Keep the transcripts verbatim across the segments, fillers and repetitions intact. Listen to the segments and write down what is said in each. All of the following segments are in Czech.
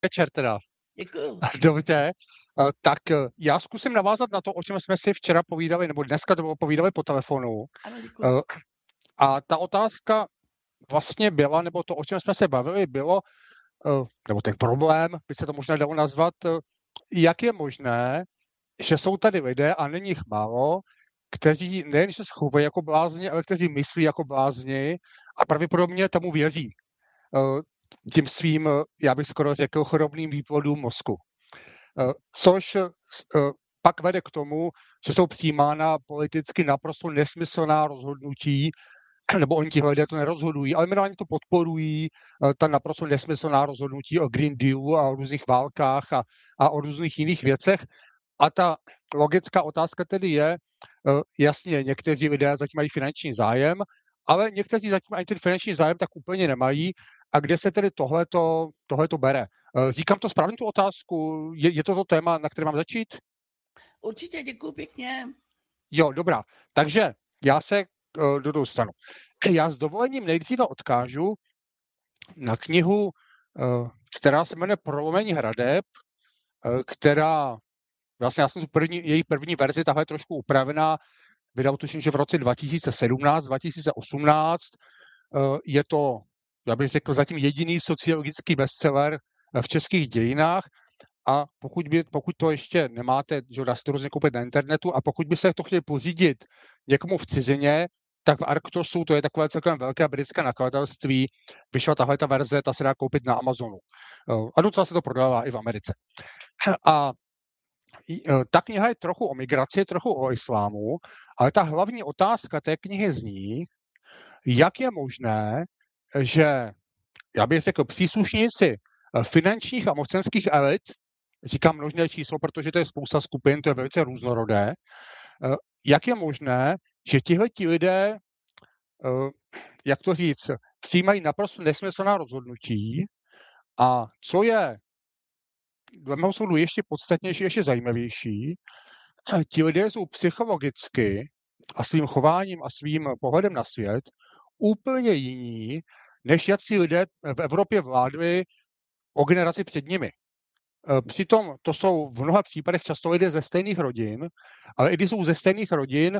večer teda. Děkuju. Dobře, tak já zkusím navázat na to, o čem jsme si včera povídali, nebo dneska to povídali po telefonu. Ano, děkuju. A ta otázka vlastně byla, nebo to, o čem jsme se bavili, bylo, nebo ten problém, by se to možná dalo nazvat, jak je možné, že jsou tady lidé, a není jich málo, kteří nejen, že se chovají jako blázni, ale kteří myslí jako blázni a pravděpodobně tomu věří. Tím svým, já bych skoro řekl, chorobným výplodům mozku. Což pak vede k tomu, že jsou přijímána politicky naprosto nesmyslná rozhodnutí, nebo oni ti lidé to nerozhodují, ale minimálně to podporují, ta naprosto nesmyslná rozhodnutí o Green Dealu a o různých válkách a, a o různých jiných věcech. A ta logická otázka tedy je, jasně, někteří lidé zatím mají finanční zájem, ale někteří zatím ani ten finanční zájem tak úplně nemají. A kde se tedy tohleto, tohleto bere? Říkám to správně tu otázku? Je, je to to téma, na které mám začít? Určitě, děkuji pěkně. Jo, dobrá. Takže já se uh, do toho stanu. Já s dovolením nejdříve odkážu na knihu, uh, která se jmenuje Prolomení hradeb, uh, která, vlastně já jsem tu první, její první verzi, tahle je trošku upravená, vydal tuším, že v roce dva tisíce sedmnáct, dva tisíce osmnáct. Uh, je to, já bych řekl, zatím jediný sociologický bestseller v českých dějinách. A pokud, by, pokud to ještě nemáte, že dá se to různě koupit na internetu, a pokud by se to chtěli pořídit někomu v cizině, tak v Arktosu, to je takové celkem velké britské nakladatelství, vyšla tahle ta verze, ta se dá koupit na Amazonu. A docela se to prodává i v Americe. A ta kniha je trochu o migraci, trochu o islámu, ale ta hlavní otázka té knihy zní, jak je možné, že, já bych řekl, příslušníci finančních a mocenských elit, říkám množné číslo, protože to je spousta skupin, to je velice různorodé, jak je možné, že tihleti lidé, jak to říct, přijímají naprosto nesmyslná rozhodnutí, a co je dle mého soudu ještě podstatnější, ještě zajímavější, ti lidé jsou psychologicky a svým chováním a svým pohledem na svět úplně jiní, než jací lidé v Evropě vládli o generaci před nimi. Přitom to jsou v mnoha případech často lidé ze stejných rodin, ale i když jsou ze stejných rodin,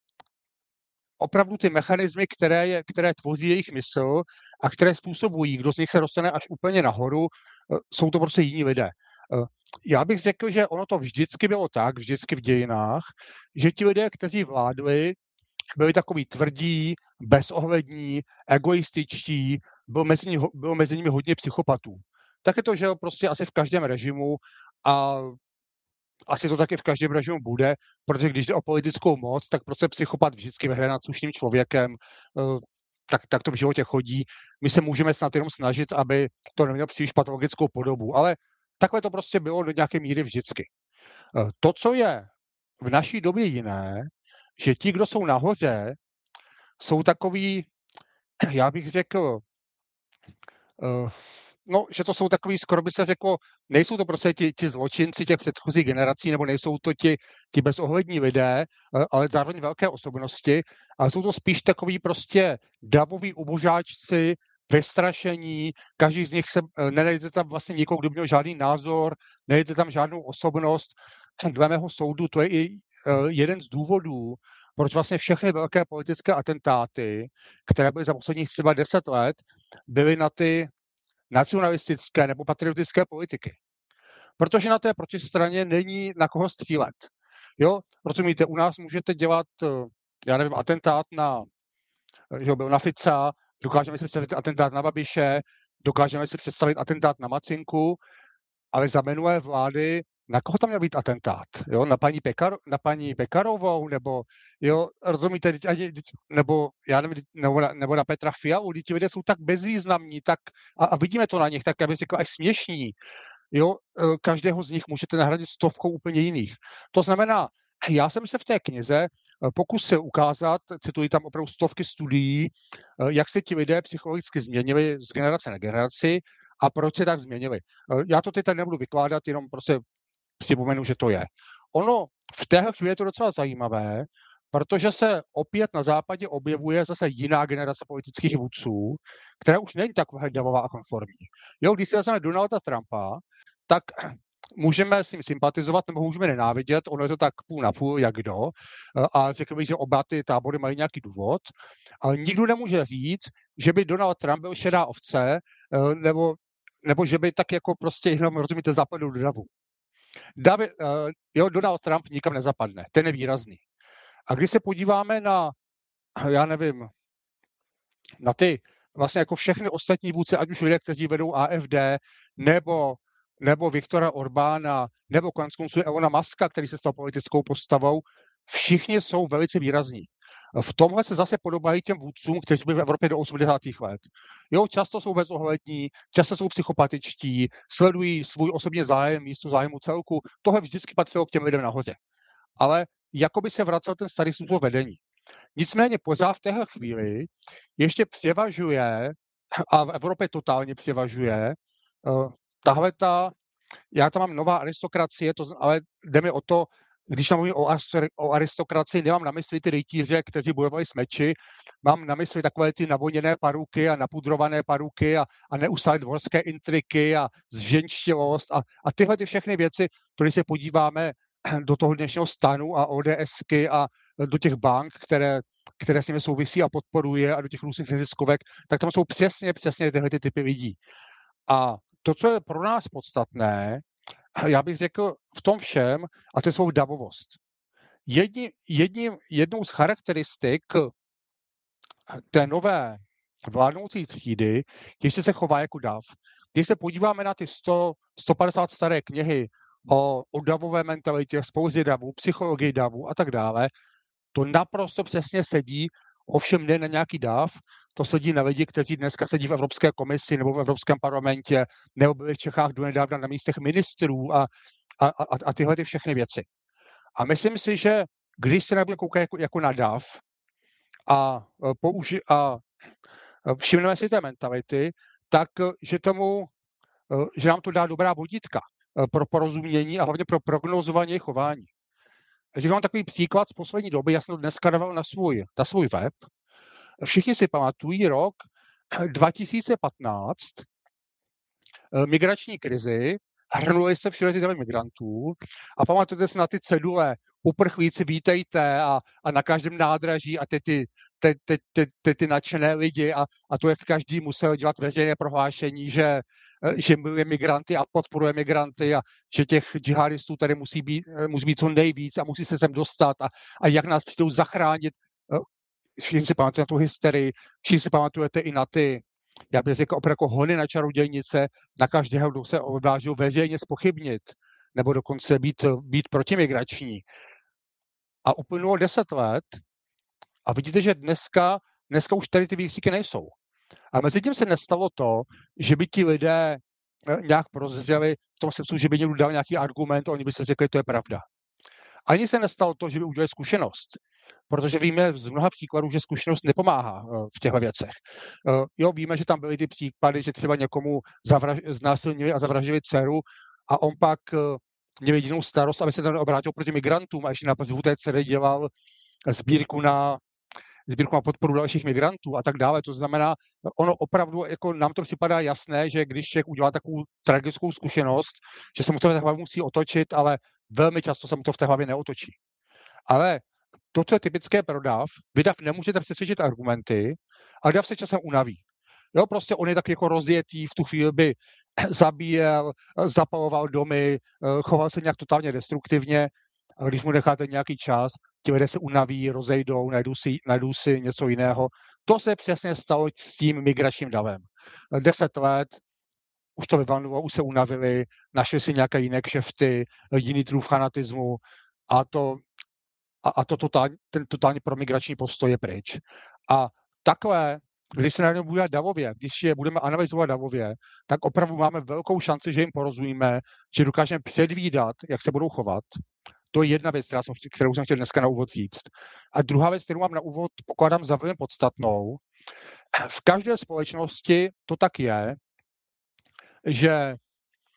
opravdu ty mechanismy, které, je, které tvoří jejich mysl a které způsobují, kdo z nich se dostane až úplně nahoru, jsou to prostě jiní lidé. Já bych řekl, že ono to vždycky bylo tak, vždycky v dějinách, že ti lidé, kteří vládli, byli takový tvrdí, bezohlední, egoističtí, byl mezi, ní, bylo mezi nimi hodně psychopatů. Tak je to, že prostě asi v každém režimu, a asi to taky v každém režimu bude, protože když jde o politickou moc, tak prostě psychopat vždycky vyhraje nad slušným člověkem, tak, tak to v životě chodí. My se můžeme snad jenom snažit, aby to nemělo příliš patologickou podobu, ale takhle to prostě bylo do nějaké míry vždycky. To, co je v naší době jiné, že ti, kdo jsou nahoře, jsou takový, já bych řekl, no, že to jsou takový, skoro by se řeklo, nejsou to prostě ti, ti zločinci těch předchozích generací, nebo nejsou to ti, ti bezohlední lidé, ale zároveň velké osobnosti, ale jsou to spíš takový prostě davoví ubožáčci, vystrašení, každý z nich se, nenajde tam vlastně nikoho, kdo by měl žádný názor, nejde tam žádnou osobnost. Dle mého soudu to je i jeden z důvodů, proč vlastně všechny velké politické atentáty, které byly za posledních třeba deset let, byly na ty nacionalistické nebo patriotické politiky. Protože na té protistraně není na koho střílet. Jo, rozumíte, u nás můžete dělat, já nevím, atentát na, že byl na Fica, dokážeme si představit atentát na Babiše, dokážeme si představit atentát na Macinku, ale za minulé vlády, na koho tam měl být atentát? Jo, na paní, Pekar, na paní Pekarovou, nebo, jo, rozumíte, nebo, já nevím, nebo, na, nebo na Petra Fialu, ti lidé jsou tak bezvýznamní, tak, a, a vidíme to na nich, tak, abych řekl, až směšní. Jo, každého z nich můžete nahradit stovkou úplně jiných. To znamená, já jsem se v té knize pokusil ukázat, cituji tam opravdu stovky studií, jak se ti lidé psychologicky změnili z generace na generaci a proč se tak změnili. Já to teď tady nebudu vykládat, jenom prostě připomenu, že to je. Ono v téhle chvíli je to docela zajímavé, protože se opět na západě objevuje zase jiná generace politických vůdců, která už není tak hrdavová a konformní. Jo, když si vezmeme Donalda Trumpa, tak můžeme s ním sympatizovat nebo můžeme nenávidět, ono je to tak půl na půl, jak kdo, a řekl bych, že oba ty tábory mají nějaký důvod, ale nikdo nemůže říct, že by Donald Trump byl šedá ovce, nebo, nebo že by tak jako prostě jenom, rozumíte, zapadl do davu. David, jo, Donald Trump nikam nezapadne, ten je výrazný. A když se podíváme na, já nevím, na ty vlastně jako všechny ostatní vůdce, ať už lidé, kteří vedou A F D, nebo, nebo Viktora Orbána, nebo konec konců Elona Muska, který se stal politickou postavou, všichni jsou velice výrazní. V tomhle se zase podobají těm vůdcům, kteří byli v Evropě do osmdesátých let. Jo, často jsou bezohlední, často jsou psychopatičtí, sledují svůj osobní zájem místo zájmu celku. Tohle vždycky patřilo k těm lidem nahoře. Ale jako by se vracel ten starý způsob vedení. Nicméně pořád v téhle chvíli ještě převažuje, a v Evropě totálně převažuje, uh, tahle ta, já tam mám nová aristokracie, to, ale jde mi o to, když mluvím o, o aristokracii, nemám na mysli ty rytíře, kteří bojovali s meči, mám na mysli takové ty navoněné paruky a napudrované paruky a, a neustále dvorské intriky a zženčtilost a, a tyhle ty všechny věci, když se podíváme do toho dnešního stanu a ODSky a do těch bank, které, které s nimi souvisí a podporuje a do těch různých neziskovek, tak tam jsou přesně, přesně tyhle ty typy lidí. A to, co je pro nás podstatné, já bych řekl v tom všem, a to je svou davovost. Jedni, jedním, jednou z charakteristik té nové vládnoucí třídy, ještě se chová jako dav. Když se podíváme na ty sto, sto padesát staré knihy o, o davové mentalitě, spoustě davů, psychologii davů a tak dále, to naprosto přesně sedí, ovšem ne na nějaký dav, to sedí na lidi, kteří dneska sedí v Evropské komisi nebo v Evropském parlamentě, nebo byli v Čechách donedávna na místech ministrů a, a, a, a tyhle ty všechny věci. A myslím si, že když se nebude koukat jako, jako na dav a, použi- a všimneme si té mentality, tak že, tomu, že nám to dá dobrá vodítka pro porozumění a hlavně pro prognozování chování. Říkám takový příklad z poslední doby, já jsem to dneska dával na svůj, na svůj web. Všichni si pamatují rok dva tisíce patnáct, migrační krizi, hrnuli se všude ty davy migrantů a pamatujete si na ty cedule, uprchlíci vítejte a, a na každém nádraží a ty, ty, ty, ty, ty, ty, ty nadšené lidi a, a to, jak každý musel dělat veřejné prohlášení, že, že miluje migranty a podporuje migranty a že těch džihadistů tady musí být, musí být co nejvíc a musí se sem dostat a, a jak nás přijdou zachránit. Všichni si pamatujete na tu hysterii, všichni si pamatujete i na ty, já bych řekl, opravdu jako hony na čarodějnice, na každého, kdo se odvážil veřejně zpochybnit, nebo dokonce být, být protimigrační. A uplynulo deset let a vidíte, že dneska, dneska už tady ty výkřiky nejsou. A mezi tím se nestalo to, že by ti lidé nějak prozřeli v tom smyslu, že by někdo dal nějaký argument a oni by se řekli, to je pravda. Ani se nestalo to, že by udělali zkušenost. Protože víme z mnoha příkladů, že zkušenost nepomáhá v těchto věcech. Jo, víme, že tam byly ty případy, že třeba někomu zavraž, znásilnili a zavraždili dceru a on pak měl jedinou starost, aby se tam obrátil proti migrantům a ještě na pozvu té dcery dělal sbírku na, sbírku na podporu dalších migrantů a tak dále. To znamená, ono opravdu, jako nám to připadá jasné, že když člověk udělá takovou tragickou zkušenost, že se mu to v té hlavě musí otočit, ale velmi často se mu to v té hlavě neotočí. Ale to, co je typické pro dav, vy dav nemůžete přesvědčit argumenty, ale dav se časem unaví. Jo, prostě on je tak jako rozjetý, v tu chvíli by zabíjel, zapaloval domy, choval se nějak totálně destruktivně, a když mu necháte nějaký čas, ti lidé se unaví, rozejdou, najdou si, najdou si něco jiného. To se přesně stalo s tím migračním davem. Deset let, už to vyvanovalo, už se unavili, našli si nějaké jiné kšefty, jiný druh fanatismu a to A, a to totál, ten totálně promigrační postoj je pryč. A takhle, když se najednou bude davově, když je budeme analyzovat davově, tak opravdu máme velkou šanci, že jim porozumíme, že dokážeme předvídat, jak se budou chovat. To je jedna věc, kterou jsem chtěl dneska na úvod říct. A druhá věc, kterou mám na úvod, pokládám za velmi podstatnou. V každé společnosti to tak je, že,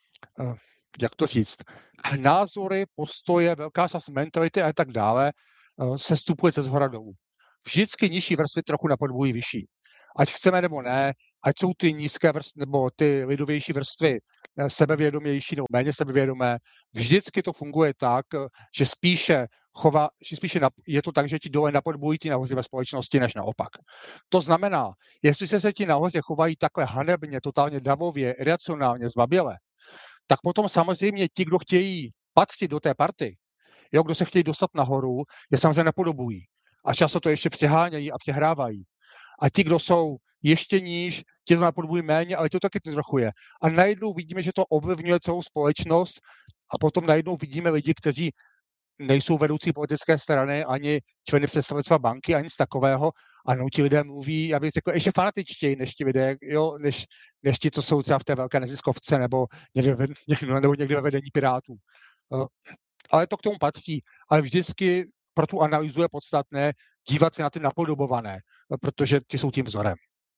jak to říct, názory, postoje, velká část mentality a tak dále sestupuje ze zhora dolů. Vždycky nižší vrstvy trochu napodobují vyšší. Ať chceme nebo ne, ať jsou ty nízké vrstvy nebo ty lidovější vrstvy sebevědomější nebo méně sebevědomé, vždycky to funguje tak, že spíše chová, že spíše je to tak, že ti dole napodobují ti nahoře ve společnosti, než naopak. To znamená, jestli se ti nahoře chovají takhle hanebně, totálně davově, iracionálně, zbaběle, tak potom samozřejmě ti, kdo chtějí patřit do té party, jo, kdo se chtějí dostat nahoru, je samozřejmě napodobují. A často to ještě přehánějí a přehrávají. A ti, kdo jsou ještě níž, ti to napodobují méně, ale to taky trochu je. A najednou vidíme, že to ovlivňuje celou společnost a potom najednou vidíme lidi, kteří nejsou vedoucí politické strany, ani členy představenstva banky, ani nic takového. A no, ti lidé mluví, já bych řekl, ještě fanatičtěji, než ti lidé, jo, než, než ti, co jsou třeba v té velké neziskovce nebo někde, nebo někde ve vedení Pirátů. Ale to k tomu patří. Ale vždycky pro tu analýzu je podstatné dívat se na ty napodobované, protože ti jsou tím vzorem.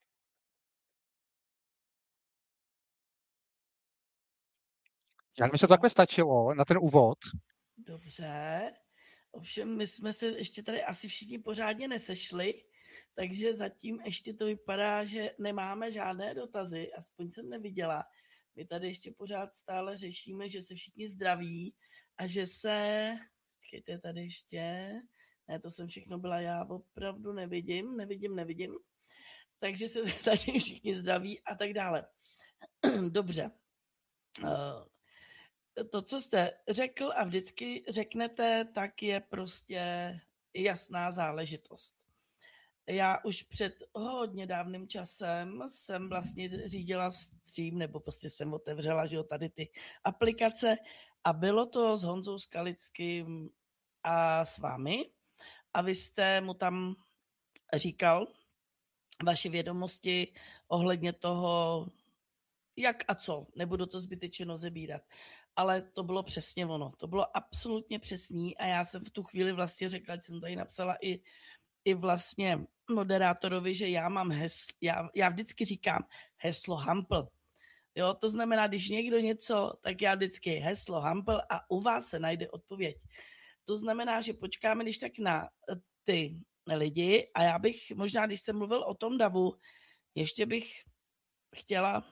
Já mi se to takhle stačilo na ten úvod. Dobře. Ovšem my jsme se ještě tady asi všichni pořádně nesešli, takže zatím ještě to vypadá, že nemáme žádné dotazy, aspoň jsem neviděla. My tady ještě pořád stále řešíme, že se všichni zdraví a že se... Počkejte tady ještě... Ne, to jsem všechno byla já, opravdu nevidím, nevidím, nevidím. Takže se zatím všichni zdraví a tak dále. Dobře. To, co jste řekl a vždycky řeknete, tak je prostě jasná záležitost. Já už před hodně dávným časem jsem vlastně řídila stream, nebo prostě jsem otevřela, že jo, tady ty aplikace a bylo to s Honzou Skalickým a s vámi a vy jste mu tam říkal vaše vědomosti ohledně toho, jak a co, nebudu to zbytečně rozebírat. Ale to bylo přesně ono. To bylo absolutně přesný a já jsem v tu chvíli vlastně řekla, že jsem tady napsala i, i vlastně moderátorovi, že já mám heslo, já, já vždycky říkám heslo Hampl. Jo, to znamená, když někdo něco, tak já vždycky heslo Hampl a u vás se najde odpověď. To znamená, že počkáme když tak na ty lidi a já bych, možná když jste mluvil o tom davu, ještě bych chtěla,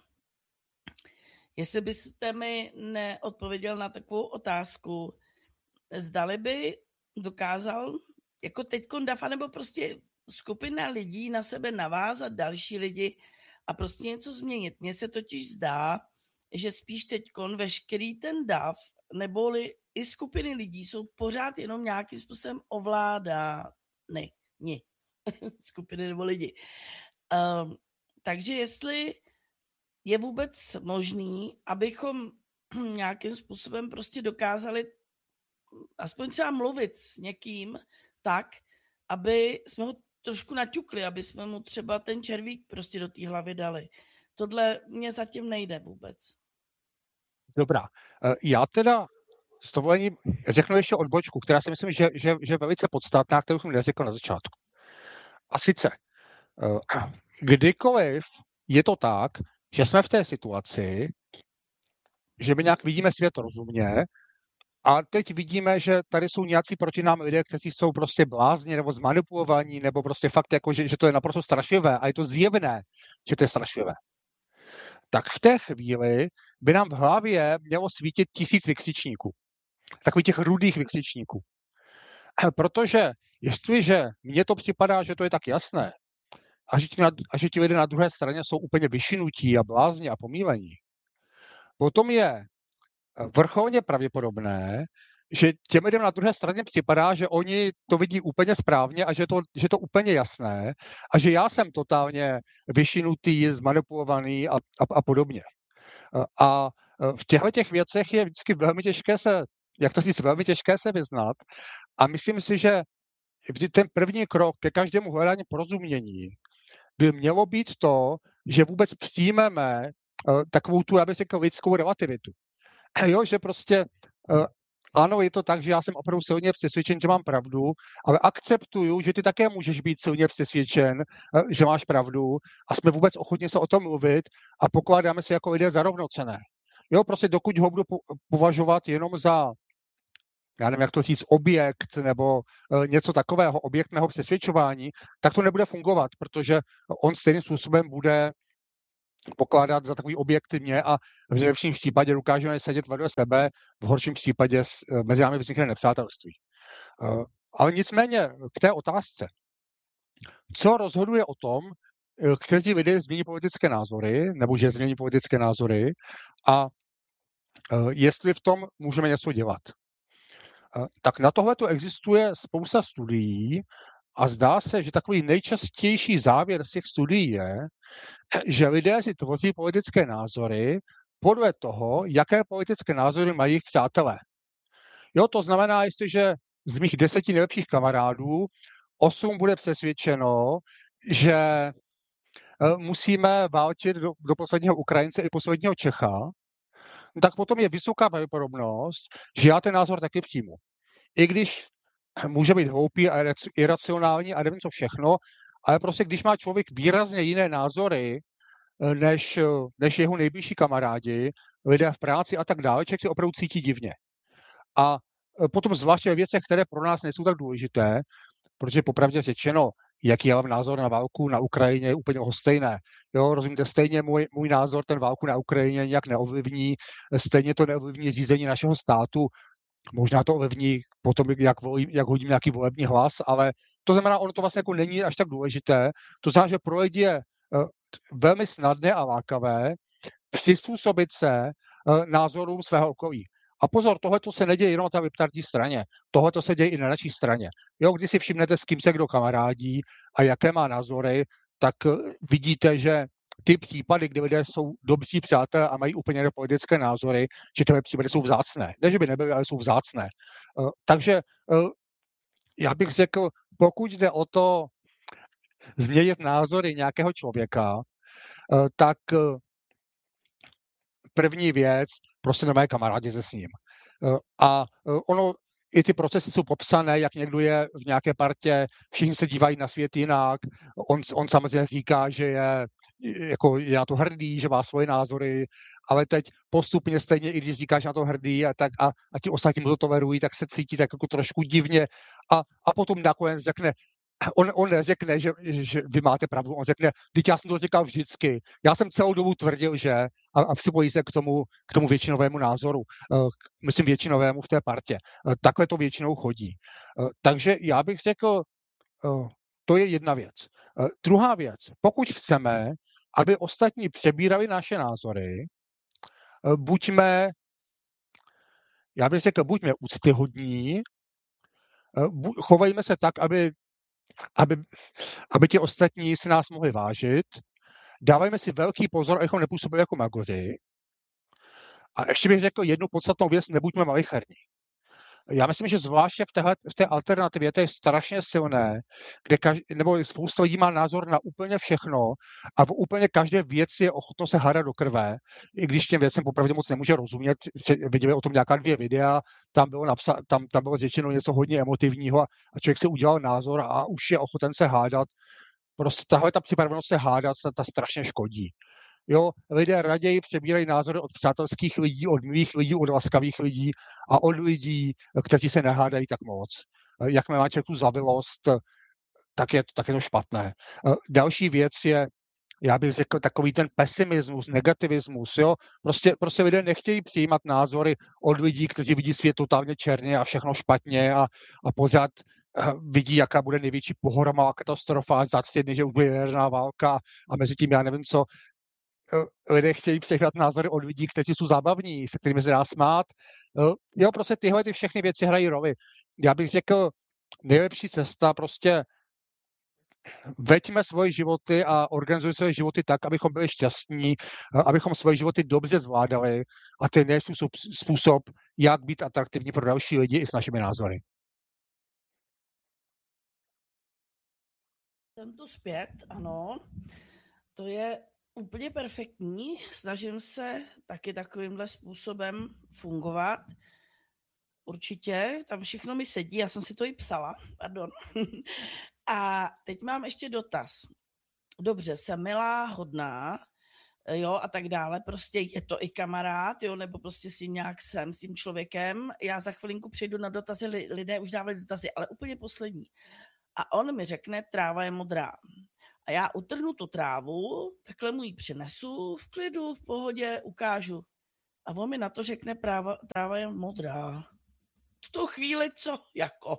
jestli byste mi neodpověděl na takovou otázku, zdali by dokázal jako teďkon dav, nebo prostě skupina lidí na sebe navázat další lidi a prostě něco změnit. Mně se totiž zdá, že spíš teďkon veškerý ten dav, neboli i skupiny lidí jsou pořád jenom nějakým způsobem ovládány. Ne, skupiny nebo lidi. Um, takže jestli je vůbec možný, abychom nějakým způsobem prostě dokázali aspoň třeba mluvit s někým tak, aby jsme ho trošku naťukli, aby jsme mu třeba ten červík prostě do té hlavy dali. Tohle mě zatím nejde vůbec. Dobrá. Já teda s dovolením řeknu ještě odbočku, která si myslím, že, že, že je velice podstatná, kterou jsem neřekl na začátku. A sice, kdykoliv je to tak, že jsme v té situaci, že my nějak vidíme svět rozumně a teď vidíme, že tady jsou nějací proti nám lidé, kteří jsou prostě blázni nebo zmanipulovaní, nebo prostě fakt jako, že, že to je naprosto strašlivé a je to zjevné, že to je strašlivé. Tak v té chvíli by nám v hlavě mělo svítit tisíc vykřičníků. Takových těch rudých vykřičníků. Protože jestliže mně to připadá, že to je tak jasné, a že ti, na, a že ti lidé na druhé straně jsou úplně vyšinutí a blázni a pomílení, potom je vrcholně pravděpodobné, že těm lidem na druhé straně připadá, že oni to vidí úplně správně a že to, že to úplně jasné a že já jsem totálně vyšinutý, zmanipulovaný a, a, a podobně. A v těchto těch věcech je vždycky velmi těžké se, jak to říct, velmi těžké se vyznat a myslím si, že ten první krok ke každému hledání porozumění by mělo být to, že vůbec přijmeme takovou tu, já bych řekl, lidskou relativitu. Jo, že prostě uh, ano, je to tak, že já jsem opravdu silně přesvědčen, že mám pravdu, ale akceptuju, že ty také můžeš být silně přesvědčen, uh, že máš pravdu a jsme vůbec ochotni se o tom mluvit a pokládáme se jako lidé za rovnocenné. Jo, prostě dokud ho budu považovat jenom za já nevím, jak to říct, objekt nebo něco takového, objekt mého přesvědčování, tak to nebude fungovat, protože on stejným způsobem bude pokládat za takový objektivně a v nejlepším případě dokážeme sedět vedle sebe, v horším případě mezi námi vznikne nepřátelství. Ale nicméně k té otázce. Co rozhoduje o tom, kteří lidé změní politické názory, nebo že změní politické názory a jestli v tom můžeme něco dělat. Tak na tohle to existuje spousta studií a zdá se, že takový nejčastější závěr z těch studií je, že lidé si tvoří politické názory podle toho, jaké politické názory mají jejich přátelé. Jo, to znamená, jestliže z mých deseti nejlepších kamarádů osm bude přesvědčeno, že musíme válčit do, do posledního Ukrajince i posledního Čecha, tak potom je vysoká pravděpodobnost, že já ten názor taky přijmu. I když může být hloupý a iracionální a nevím co všechno, ale prostě když má člověk výrazně jiné názory než, než jeho nejbližší kamarádi, lidé v práci a tak dále, člověk se opravdu cítí divně. A potom zvláště ve věcech, které pro nás nejsou tak důležité, protože popravdě řečeno, jaký je názor na válku na Ukrajině, je úplně lhostejné. Jo, rozumíte, stejně můj, můj názor ten válku na Ukrajině nějak neovlivní, stejně to neovlivní řízení našeho státu, možná to ovlivní potom, jak, volím, jak hodím nějaký volební hlas, ale to znamená, ono to vlastně jako není až tak důležité. To znamená, že pro lidi je uh, velmi snadné a lákavé přizpůsobit se uh, názorům svého okolí. A pozor, tohle se neděje jenom na té vyptardní straně. Tohle se děje i na naší straně. Jo, když si všimnete, s kým se kdo kamarádí a jaké má názory, tak vidíte, že ty případy, kdy lidé jsou dobří přátelé a mají úplně jiné politické názory, že tyhle případy jsou vzácné. Ne, že by nebyly, ale jsou vzácné. Takže já bych řekl, pokud jde o to změnit názory nějakého člověka, tak první věc, prostě na mé kamarádi se s ním. A ono, i ty procesy jsou popsané, jak někdo je v nějaké partě, všichni se dívají na svět jinak, on, on samozřejmě říká, že je, jako je na to hrdý, že má svoje názory, ale teď postupně stejně, i když říkáš na to hrdý a, tak, a, a ti ostatní mu to tolerují, tak se cítí tak jako trošku divně a, a potom nakonec řekne, On, on neřekne, že, že vy máte pravdu, on řekne, teď já jsem to říkal vždycky, já jsem celou dobu tvrdil, že a, a připojí se k tomu, k tomu většinovému názoru, uh, myslím většinovému v té partě. Uh, takhle to většinou chodí. Uh, takže já bych řekl, uh, to je jedna věc. Uh, druhá věc, pokud chceme, aby ostatní přebírali naše názory, uh, buďme, já bych řekl, buďme úctyhodní, uh, bu, chovejme se tak, aby Aby, aby ti ostatní si nás mohli vážit. Dávajme si velký pozor, abychom nepůsobili jako magoři. A ještě bych řekl jednu podstatnou věc, nebuďme malicherní. Já myslím, že zvláště v, téhle, v té alternativě to je strašně silné, kde každý, nebo spousta lidí má názor na úplně všechno a v úplně každé věci je ochotno se hádat do krve, i když těm věcem popravdě moc nemůže rozumět. Viděli o tom nějaká dvě videa, tam bylo, napsa, tam, tam bylo řečeno něco hodně emotivního a, a člověk si udělal názor a už je ochoten se hádat. Prostě tahle ta připravenost se hádat, ta, ta strašně škodí. Jo, lidé raději přebírají názory od přátelských lidí, od milých lidí, od laskavých lidí a od lidí, kteří se nehádají tak moc. Jak má člověk tu zavilost, tak je, tak je to špatné. Další věc je, já bych řekl, takový ten pesimismus, negativismus. Jo? Prostě, prostě lidé nechtějí přijímat názory od lidí, kteří vidí svět totálně černě a všechno špatně a, a pořád vidí, jaká bude největší pohromová katastrofa za tři dny, že už bude jaderná válka a mezi tím já nevím co. Lidé chtějí přehnat názory od lidí, kteří jsou zábavní, se kterými se dá smát. Jo, prostě tyhle ty všechny věci hrají roli. Já bych řekl, nejlepší cesta prostě veďme svoje životy a organizujme svoje životy tak, abychom byli šťastní, abychom svoje životy dobře zvládali a to je nejlepší způsob, jak být atraktivní pro další lidi i s našimi názory. Jsem tu zpět, ano. To je úplně perfektní. Snažím se taky takovýmhle způsobem fungovat. Určitě, tam všechno mi sedí, já jsem si to i psala, pardon. A teď mám ještě dotaz. Dobře, jsem milá, hodná, jo, a tak dále. Prostě je to i kamarád, jo, nebo prostě si nějak jsem s tím člověkem. Já za chvilinku přijdu na dotazy, lidé už dávali dotazy, ale úplně poslední. A on mi řekne, tráva je modrá. A já utrhnu tu trávu, takhle mu ji přinesu, v klidu, v pohodě, ukážu. A on mi na to řekne, práva, tráva je modrá. V tu chvíli co? Jako?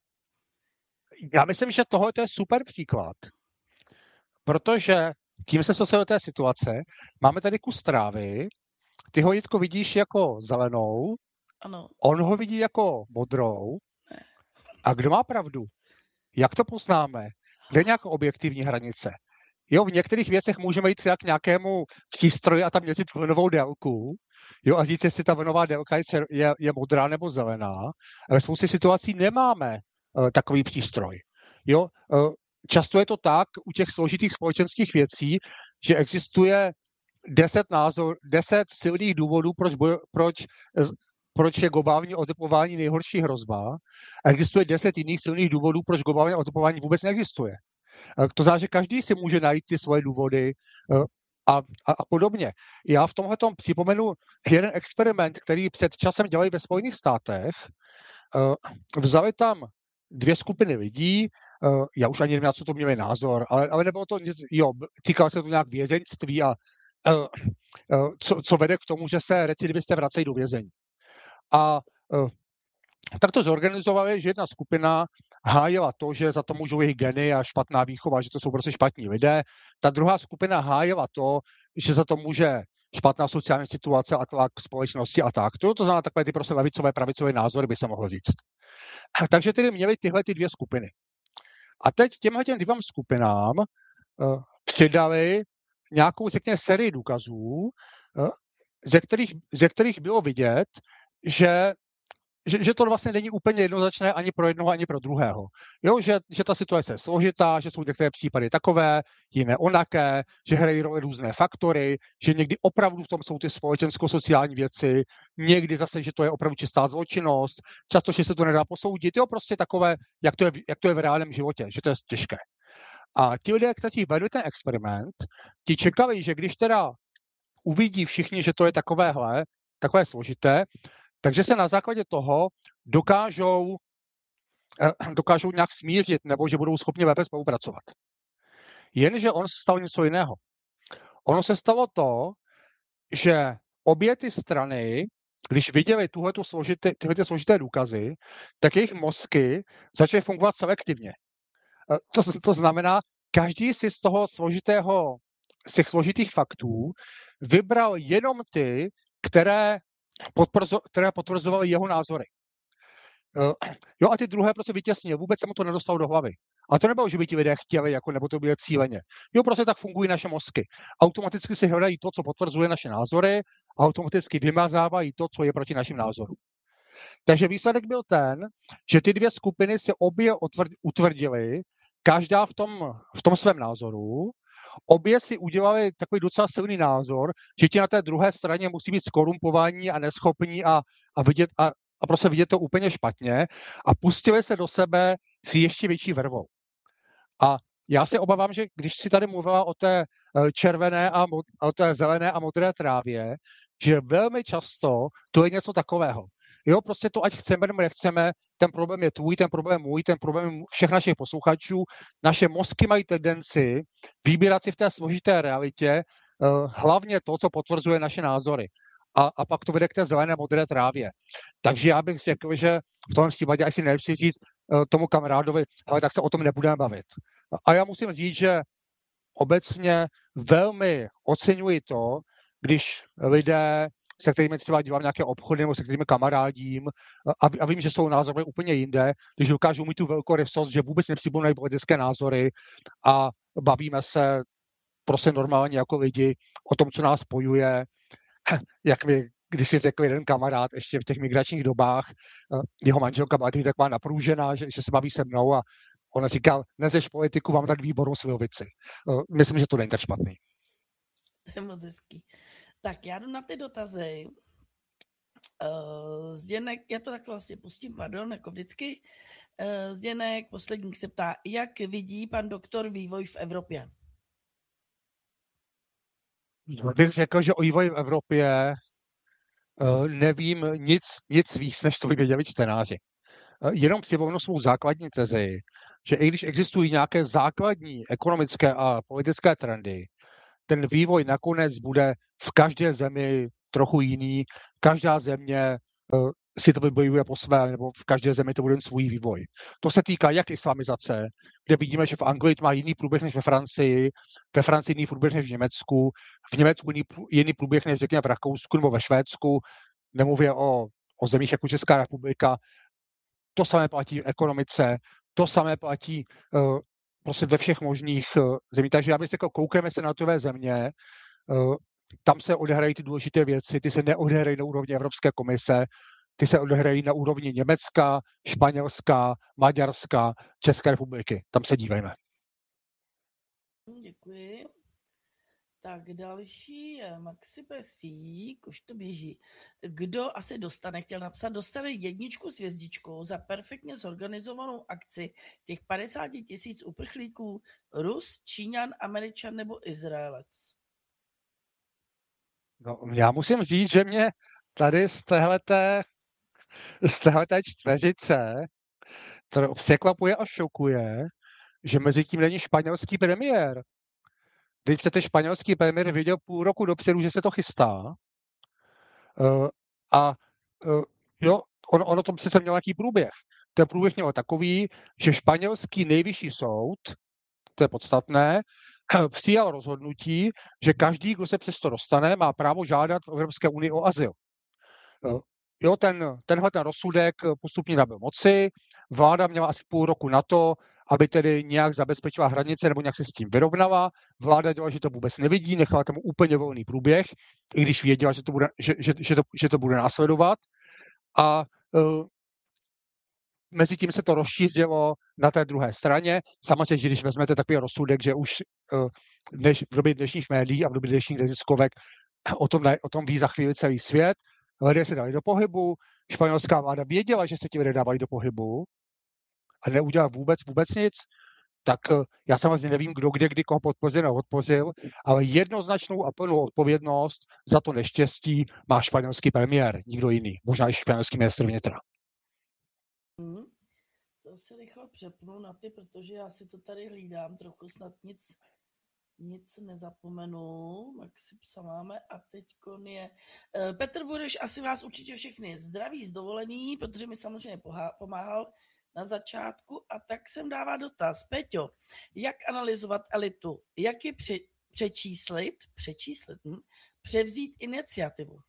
Já myslím, že tohle je super příklad. Protože tím se dostal do té situace, máme tady kus trávy, ty ho, Jitko, vidíš jako zelenou, ano. On ho vidí jako modrou. Ne. A kdo má pravdu? Jak to poznáme? Kde je nějaká objektivní hranice? Jo, v některých věcech můžeme jít k nějakému přístroji a tam měřit vlnovou délku, jo, a říct, jestli ta vlnová délka je, je, je modrá nebo zelená. A ve spoustě situací nemáme uh, takový přístroj. Jo, uh, často je to tak u těch složitých společenských věcí, že existuje deset názor, deset silných důvodů, proč, boj, proč proč je globální oteplování nejhorší hrozba a existuje deset jiných silných důvodů, proč globální oteplování vůbec neexistuje. To znamená, že každý si může najít ty svoje důvody a, a, a podobně. Já v tomhletom připomenu jeden experiment, který před časem dělají ve Spojených státech. Vzali tam dvě skupiny lidí, já už ani nevím, na co to měli názor, ale, ale nebylo to, jo, týkalo se to nějak vězeňství a co, co vede k tomu, že se recidivisté vracejí do vězení. A uh, tak to zorganizovali, že jedna skupina hájila to, že za to můžou jejich geny a špatná výchova, že to jsou prostě špatní lidé. Ta druhá skupina hájila to, že za to může špatná sociální situace a tlak společnosti a tak. To, to znamená takové ty prostě levicové, pravicové názory, by se mohlo říct. A takže tedy měli tyhle ty dvě skupiny. A teď těmhle těm dvěma skupinám uh, přidali nějakou, řekněme, sérii důkazů, uh, ze kterých, ze kterých bylo vidět, Že, že, že to vlastně není úplně jednoznačné ani pro jednoho, ani pro druhého. Jo, že, že ta situace je složitá, že jsou některé případy takové, jiné onaké, že hrají roli různé faktory, že někdy opravdu v tom jsou ty společensko-sociální věci, někdy zase, že to je opravdu čistá zločinnost, často, že se to nedá posoudit, jo, prostě takové, jak to je, jak to je v reálném životě, že to je těžké. A ti lidé, kteří vedli ten experiment, ti čekali, že když teda uvidí všichni, že to je takovéhle, takové složité, takže se na základě toho dokážou, dokážou nějak smířit nebo že budou schopni lépe spolupracovat. Jenže on se stalo něco jiného. Ono se stalo to, že obě ty strany, když viděli tuhletu složité, tyhle složité důkazy, tak jejich mozky začaly fungovat selektivně. To, to znamená, každý si z toho složitého, z těch složitých faktů vybral jenom ty, které Potvrzo, které potvrzovaly jeho názory. Uh, jo, a ty druhé prostě vytěsnil, vůbec se mu to nedostalo do hlavy. A to nebylo, že by ti lidé chtěli, jako, nebo to bylo cíleně. Jo, prostě tak fungují naše mozky. Automaticky si hledají to, co potvrzuje naše názory, a automaticky vymazávají to, co je proti našim názorům. Takže výsledek byl ten, že ty dvě skupiny se obě utvrdily, každá v tom, v tom svém názoru. Obě si udělali takový docela silný názor, že ti na té druhé straně musí být skorumpovaní a neschopní a, a, vidět, a, a prostě vidět to úplně špatně a pustili se do sebe s ještě větší vervou. A já se obávám, že když si tady mluvila o té červené a mod, o té zelené a modré trávě, že velmi často to je něco takového. Jo, prostě to, ať chceme nebo nechceme, ten problém je tvůj, ten problém je můj, ten problém je všech našich posluchačů. Naše mozky mají tendenci vybírat si v té složité realitě uh, hlavně to, co potvrzuje naše názory. A, a pak to vede k té zelené modré trávě. Takže já bych řekl, že v tom případě asi nejlepší říct uh, tomu kamarádovi, ale tak se o tom nebudeme bavit. A já musím říct, že obecně velmi oceňuji to, když lidé, se kterými třeba dělám nějaké obchody nebo se kterými kamarádím a, a vím, že jsou názory úplně jinde, když dokážou mít tu velkorysost, že vůbec nepřipomínají politické názory a bavíme se prostě normálně jako lidi o tom, co nás spojuje, jak mi když si řekl jeden kamarád ještě v těch migračních dobách, jeho manželka byla taková napružená, že, že se baví se mnou a on říkal, nezeš politiku, mám tak výbornou slivovici. Myslím, že to není tak špatný. To je moc hezký. Tak já jdu na ty dotazy. Uh, Zděnek, já to takhle vlastně pustím, pardon, jako vždycky. Uh, Zděnek, posledník se ptá, jak vidí pan doktor vývoj v Evropě? bych řekl, že o vývoji v Evropě nevím nic, nic víc, než to by věděli čtenáři. Jenom připomenu svou základní tezi, že i když existují nějaké základní ekonomické a politické trendy, ten vývoj nakonec bude v každé zemi trochu jiný. Každá země uh, si to vybojuje po své, nebo v každé zemi to bude svůj vývoj. To se týká jak islamizace, kde vidíme, že v Anglii to má jiný průběh než ve Francii, ve Francii jiný průběh než v Německu, v Německu jiný, jiný průběh než řekněme v Rakousku nebo ve Švédsku, nemluvě o, o zemích jako Česká republika. To samé platí v ekonomice, to samé platí uh, prostě ve všech možných uh, zemích. Takže já bych řekl, koukneme se na tové země, uh, tam se odehrají ty důležité věci, ty se neodehrají na úrovni Evropské komise, ty se odehrají na úrovni Německa, Španělska, Maďarska, České republiky. Tam se dívejme. Děkuji. Tak další je Maxi Pesfík, už to běží. Kdo asi dostane, chtěl napsat, dostane jedničku s hvězdičkou za perfektně zorganizovanou akci těch padesát tisíc uprchlíků, Rus, Číňan, Američan nebo Izraelec? No, já musím říct, že mě tady z téhleté, z téhleté čtveřice to překvapuje a šokuje, že mezi tím není španělský premiér. Když přece španělský premiér věděl půl roku dopředu, že se to chystá. Uh, a uh, jo, on, ono to přece měl nějaký průběh. Ten průběh měl takový, že španělský nejvyšší soud, to je podstatné, přijal rozhodnutí, že každý, kdo se přesto dostane, má právo žádat v Evropské unii o azyl. Uh, jo, ten, tenhle ten rozsudek postupně nabyl moci, vláda měla asi půl roku na to, aby tedy nějak zabezpečila hranice nebo nějak se s tím vyrovnala. Vláda dělala, že to vůbec nevidí, nechala tomu úplně volný průběh, i když věděla, že to bude, že, že, že to, že to bude následovat. A uh, mezi tím se to rozšířilo na té druhé straně. Samozřejmě, že když vezmete takový rozsudek, že už uh, dneš, v době dnešních médií a v době dnešních neziskovek o tom, o tom ví za chvíli celý svět, lidé se dali do pohybu, španělská vláda věděla, že se ti lidé dávají do pohybu a neudělala vůbec, vůbec nic, tak já samozřejmě nevím, kdo kde, kdy koho podpořil nebo odpořil, ale jednoznačnou a plnou odpovědnost za to neštěstí má španělský premiér, nikdo jiný, možná i španělský ministr vnitra. Hmm. To se rychle přepnu na ty, protože já si to tady hlídám, trochu snad nic, nic nezapomenu. Maxi psa máme a teďkon je... Petr Bureš asi vás určitě všechny zdraví z dovolení, protože mi samozřejmě pomáhal na začátku a tak jsem dává dotaz. Peťo, jak analyzovat elitu? Jak ji pře- přečíslit, přečíslit, hm? převzít iniciativu?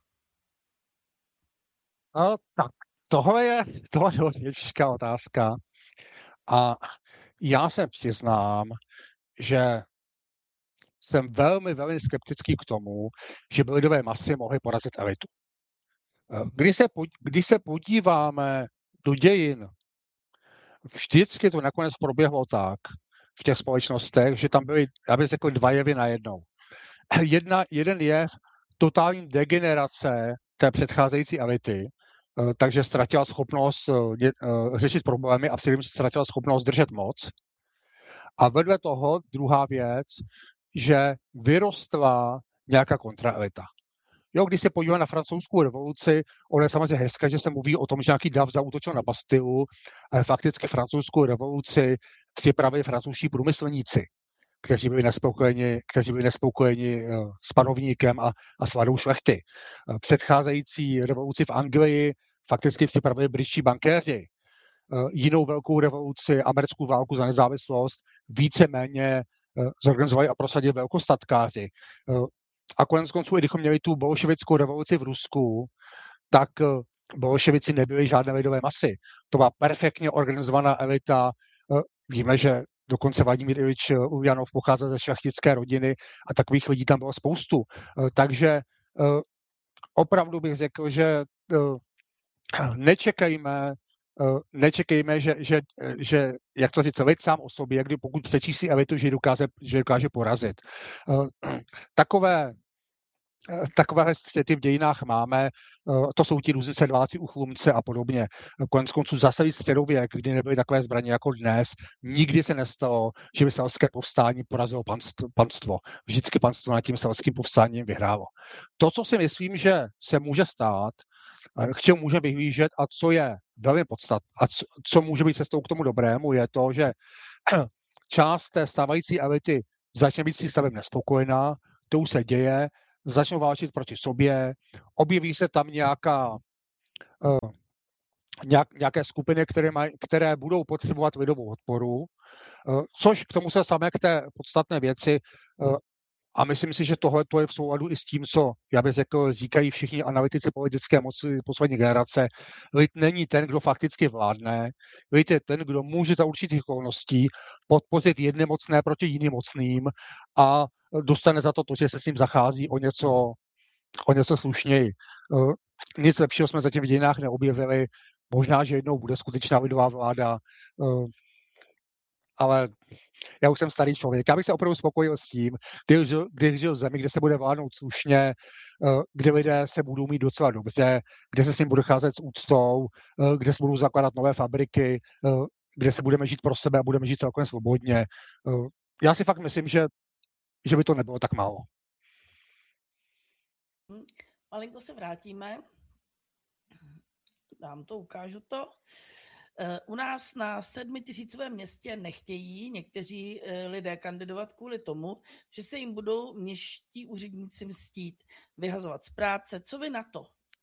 No, tak tohle je, tohle je těžká otázka a já se přiznám, že jsem velmi, velmi skeptický k tomu, že by lidové masy mohly porazit elitu. Když se, když se podíváme do dějin, vždycky to nakonec proběhlo tak v těch společnostech, že tam byly, já bych řekl, dva jevy najednou. Jedna, jeden jev totální degenerace té předcházející elity, takže ztratila schopnost řešit problémy a předtím ztratila schopnost držet moc. A vedle toho druhá věc, že vyrostla nějaká kontraelita. Jo, když se podíváme na francouzskou revoluci, ono je samozřejmě hezké, že se mluví o tom, že nějaký dav zaútočil na Bastilu, ale fakticky francouzskou revoluci připravili francouzští průmyslníci, kteří byli nespokojeni, kteří byli nespokojeni s panovníkem a, a s vládou šlechty. Předcházející revoluci v Anglii fakticky připravili britští bankéři. Jinou velkou revoluci, americkou válku za nezávislost, víceméně zorganizovali a prosadili velkostatkáři. A konec konců, i kdybychom měli tu bolševickou revoluci v Rusku, tak bolševici nebyli žádné lidové masy. To byla perfektně organizovaná elita. Víme, že dokonce Vladimír Ilič Uljanov pocházel ze šlechtické rodiny a takových lidí tam bylo spoustu. Takže opravdu bych řekl, že nečekejme, nečekejme, že, že, že jak to říct, lid sám o sobě, kdy pokud přečísí elitu, že ji dokáže, že dokáže porazit. Takové takové střety v dějinách máme, to jsou ti různí sedláci, uchlumce a podobně. Konec konců zasadit středověk, kdy nebyly takové zbraně jako dnes, nikdy se nestalo, že by selské povstání porazilo panstvo. Vždycky panstvo nad tím selským povstáním vyhrálo. To, co si myslím, že se může stát, k čemu může vyhlížet a co je velmi podstatné a co, co může být cestou k tomu dobrému, je to, že část té stávající elity začne být si stavem nespokojená, to už se děje, začnou válčit proti sobě, objeví se tam nějaká, uh, nějak, nějaké skupiny, které, maj, které budou potřebovat lidovou odporu, uh, což k tomu se samé k té podstatné věci uh, a myslím si, že tohle je v souladu i s tím, co, já bych řekl, říkají všichni analytici politické moci poslední generace. Lid není ten, kdo fakticky vládne, lid je ten, kdo může za určitých okolností podpořit jedné mocné proti jiným mocným a dostane za to to, že se s ním zachází o něco, o něco slušněji. Nic lepšího jsme zatím v dějinách neobjevili. Možná, že jednou bude skutečná lidová vláda, ale já už jsem starý člověk. Já bych se opravdu spokojil s tím, když žil, když žil v zemi, kde se bude vládnout slušně, kde lidé se budou mít docela dobře, kde se s ním bude cházet s úctou, kde se budou zakládat nové fabriky, kde se budeme žít pro sebe a budeme žít celkem svobodně. Já si fakt myslím, že, že by to nebylo tak málo. Malinko se vrátíme. Dám to, ukážu to. U nás na sedmitisícovém městě nechtějí někteří lidé kandidovat kvůli tomu, že se jim budou městští úředníci mstít, vyhazovat z práce. Co vy na to?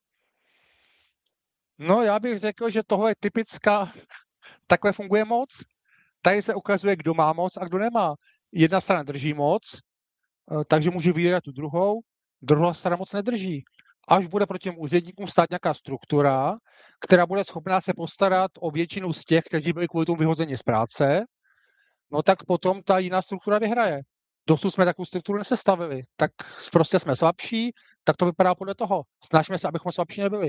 No, já bych řekl, že tohle je typická, takhle funguje moc. Tady se ukazuje, kdo má moc a kdo nemá. Jedna strana drží moc, takže může vyjírat tu druhou, druhá strana moc nedrží. Až bude proti těm úředníkům stát nějaká struktura, která bude schopná se postarat o většinu z těch, kteří byli kvůli tomu vyhozeni z práce, no tak potom ta jiná struktura vyhraje. Dosud jsme takovou strukturu nesestavili, tak prostě jsme slabší, tak to vypadá podle toho. Snažíme se, abychom slabší nebyli.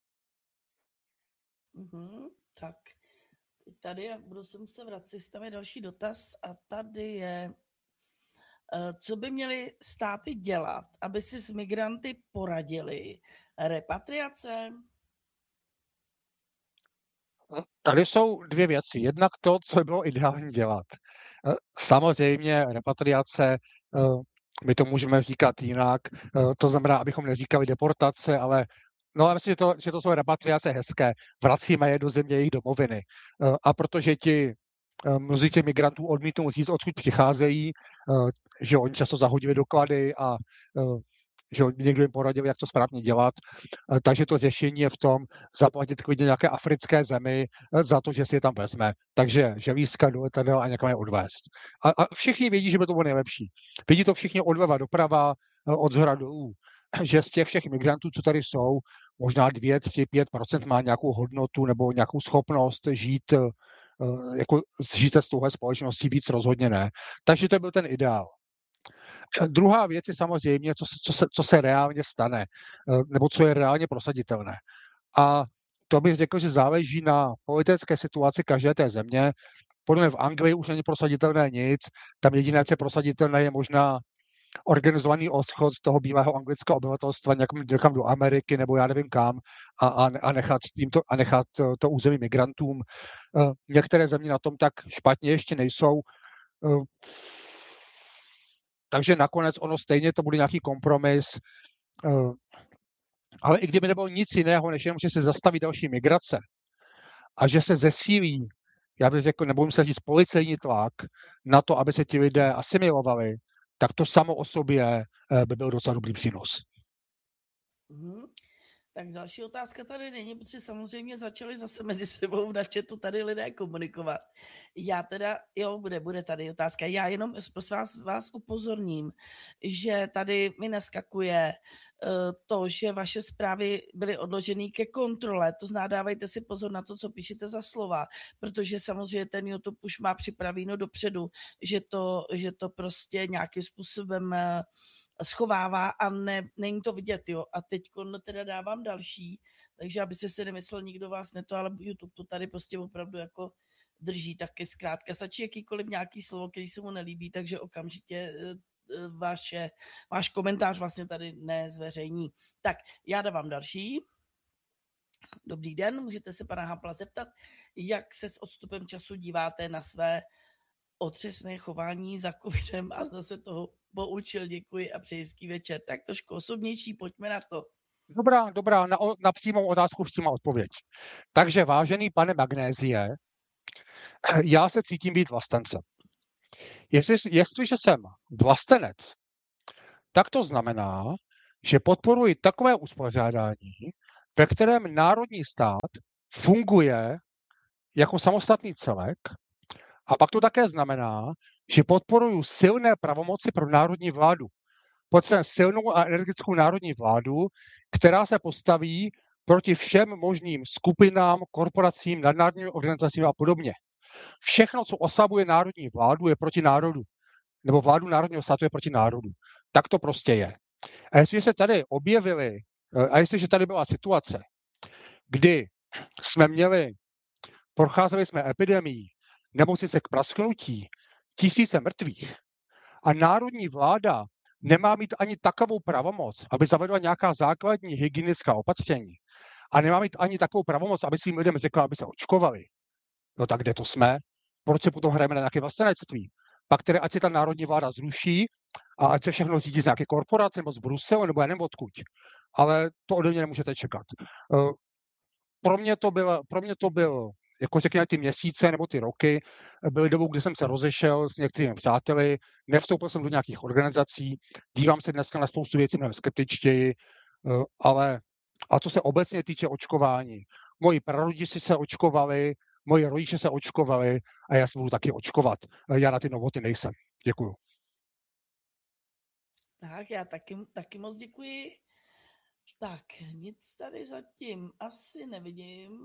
Mm-hmm, tak, tady budu se muset vracet, tam je další dotaz a tady je, co by měly státy dělat, aby si s migranty poradili? Repatriace? Tady jsou dvě věci. Jednak to, co by bylo ideální dělat. Samozřejmě repatriace, my to můžeme říkat jinak, to znamená, abychom neříkali deportace, ale no, já myslím, že to, že to jsou repatriace hezké. Vracíme je do země jejich domoviny. A protože ti mnozí těch migrantů odmítnou říct, odkud přicházejí, že oni často zahodili doklady a že někdo jim poradil, jak to správně dělat. Takže to řešení je v tom zaplatit klidně nějaké africké zemi za to, že si je tam vezme. Takže želízka do letadel a někam je odvést. A, a všichni vědí, že by to bylo nejlepší. Vidí to všichni odleva doprava, od zhora dolů. Že z těch všech migrantů, co tady jsou, možná dvě, tři, pět procent má nějakou hodnotu nebo nějakou schopnost žít jako žít s touhle společností, víc rozhodně ne. Takže to byl ten ideál. Druhá věc je samozřejmě, co se, co, se, co se reálně stane, nebo co je reálně prosaditelné. A to bych řekl, že záleží na politické situaci každé té země. Podle mě v Anglii už není prosaditelné nic, tam jediné, co je prosaditelné, je možná organizovaný odchod z toho bílého anglického obyvatelstva někam, někam do Ameriky nebo já nevím kam a, a, a nechat, to, a nechat to, to území migrantům. Některé země na tom tak špatně ještě nejsou. Takže nakonec ono stejně to bude nějaký kompromis. Ale i kdyby nebylo nic jiného, než jenom, že se zastaví další migrace a že se zesílí, já bych řekl, nebudem se říct, policejní tlak na to, aby se ti lidé asimilovali, tak to samo o sobě by byl docela dobrý přínos. Mm-hmm. Tak další otázka tady není, protože samozřejmě začali zase mezi sebou na chatu tady lidé komunikovat. Já teda, jo, bude, bude tady otázka. Já jenom prosím vás, vás upozorním, že tady mi neskakuje uh, to, že vaše zprávy byly odloženy ke kontrole. To znamená, dávejte si pozor na to, co píšete za slova, protože samozřejmě ten YouTube už má připravěno dopředu, že to, že to prostě nějakým způsobem uh, schovává a ne, není to vidět, jo. A teď teda dávám další, takže aby se si nemyslel nikdo vás ne to, ale YouTube to tady prostě opravdu jako drží taky zkrátka. Stačí jakýkoliv nějaký slovo, který se mu nelíbí, takže okamžitě vaše, váš komentář vlastně tady nezveřejní. Tak, já dávám další. Dobrý den, můžete se pana Hampla zeptat, jak se s odstupem času díváte na své otřesné chování za covidem a zda se toho poučil. Děkuji a přeji hezký večer. Tak trošku osobnější, pojďme na to. Dobrá, dobrá, na, na přímou otázku přímá odpověď. Takže, vážený pane Magnézie, já se cítím být vlastencem. Jestli, jestliže jsem vlastenec, tak to znamená, že podporuji takové uspořádání, ve kterém národní stát funguje jako samostatný celek, a pak to také znamená, že podporuji silné pravomoci pro národní vládu. Potřebujeme silnou a energickou národní vládu, která se postaví proti všem možným skupinám, korporacím, nadnárodním organizacím a podobně. Všechno, co oslabuje národní vládu, je proti národu. Nebo vládu národního státu je proti národu. Tak to prostě je. A jestliže se tady objevily, a jestliže tady byla situace, kdy jsme měli, procházeli jsme epidemií, nemocnice k prasknutí, tisíce mrtvých, a národní vláda nemá mít ani takovou pravomoc, aby zavedla nějaká základní hygienická opatření, a nemá mít ani takovou pravomoc, aby svým lidem řekla, aby se očkovali, no tak kde to jsme? Proč se potom hrajeme na nějaké vlastenectví? Pak tedy ať se ta národní vláda zruší a ať se všechno řídí z nějaké korporace nebo z Bruselu nebo já nevím odkud. Ale to ode mě nemůžete čekat. Pro mě to byl, pro mě to byl jako řekněme ty měsíce nebo ty roky, byly dobou, kdy jsem se rozešel s některými přáteli, nevstoupil jsem do nějakých organizací, dívám se dneska na spoustu věcí mnohem skeptičtěji, ale a co se obecně týče očkování, moji prarodiči se očkovali, moji rodiče se očkovali a já se budu taky očkovat. Já na ty novoty nejsem. Děkuju. Tak, já taky, taky moc děkuji. Tak, nic tady zatím asi nevidím.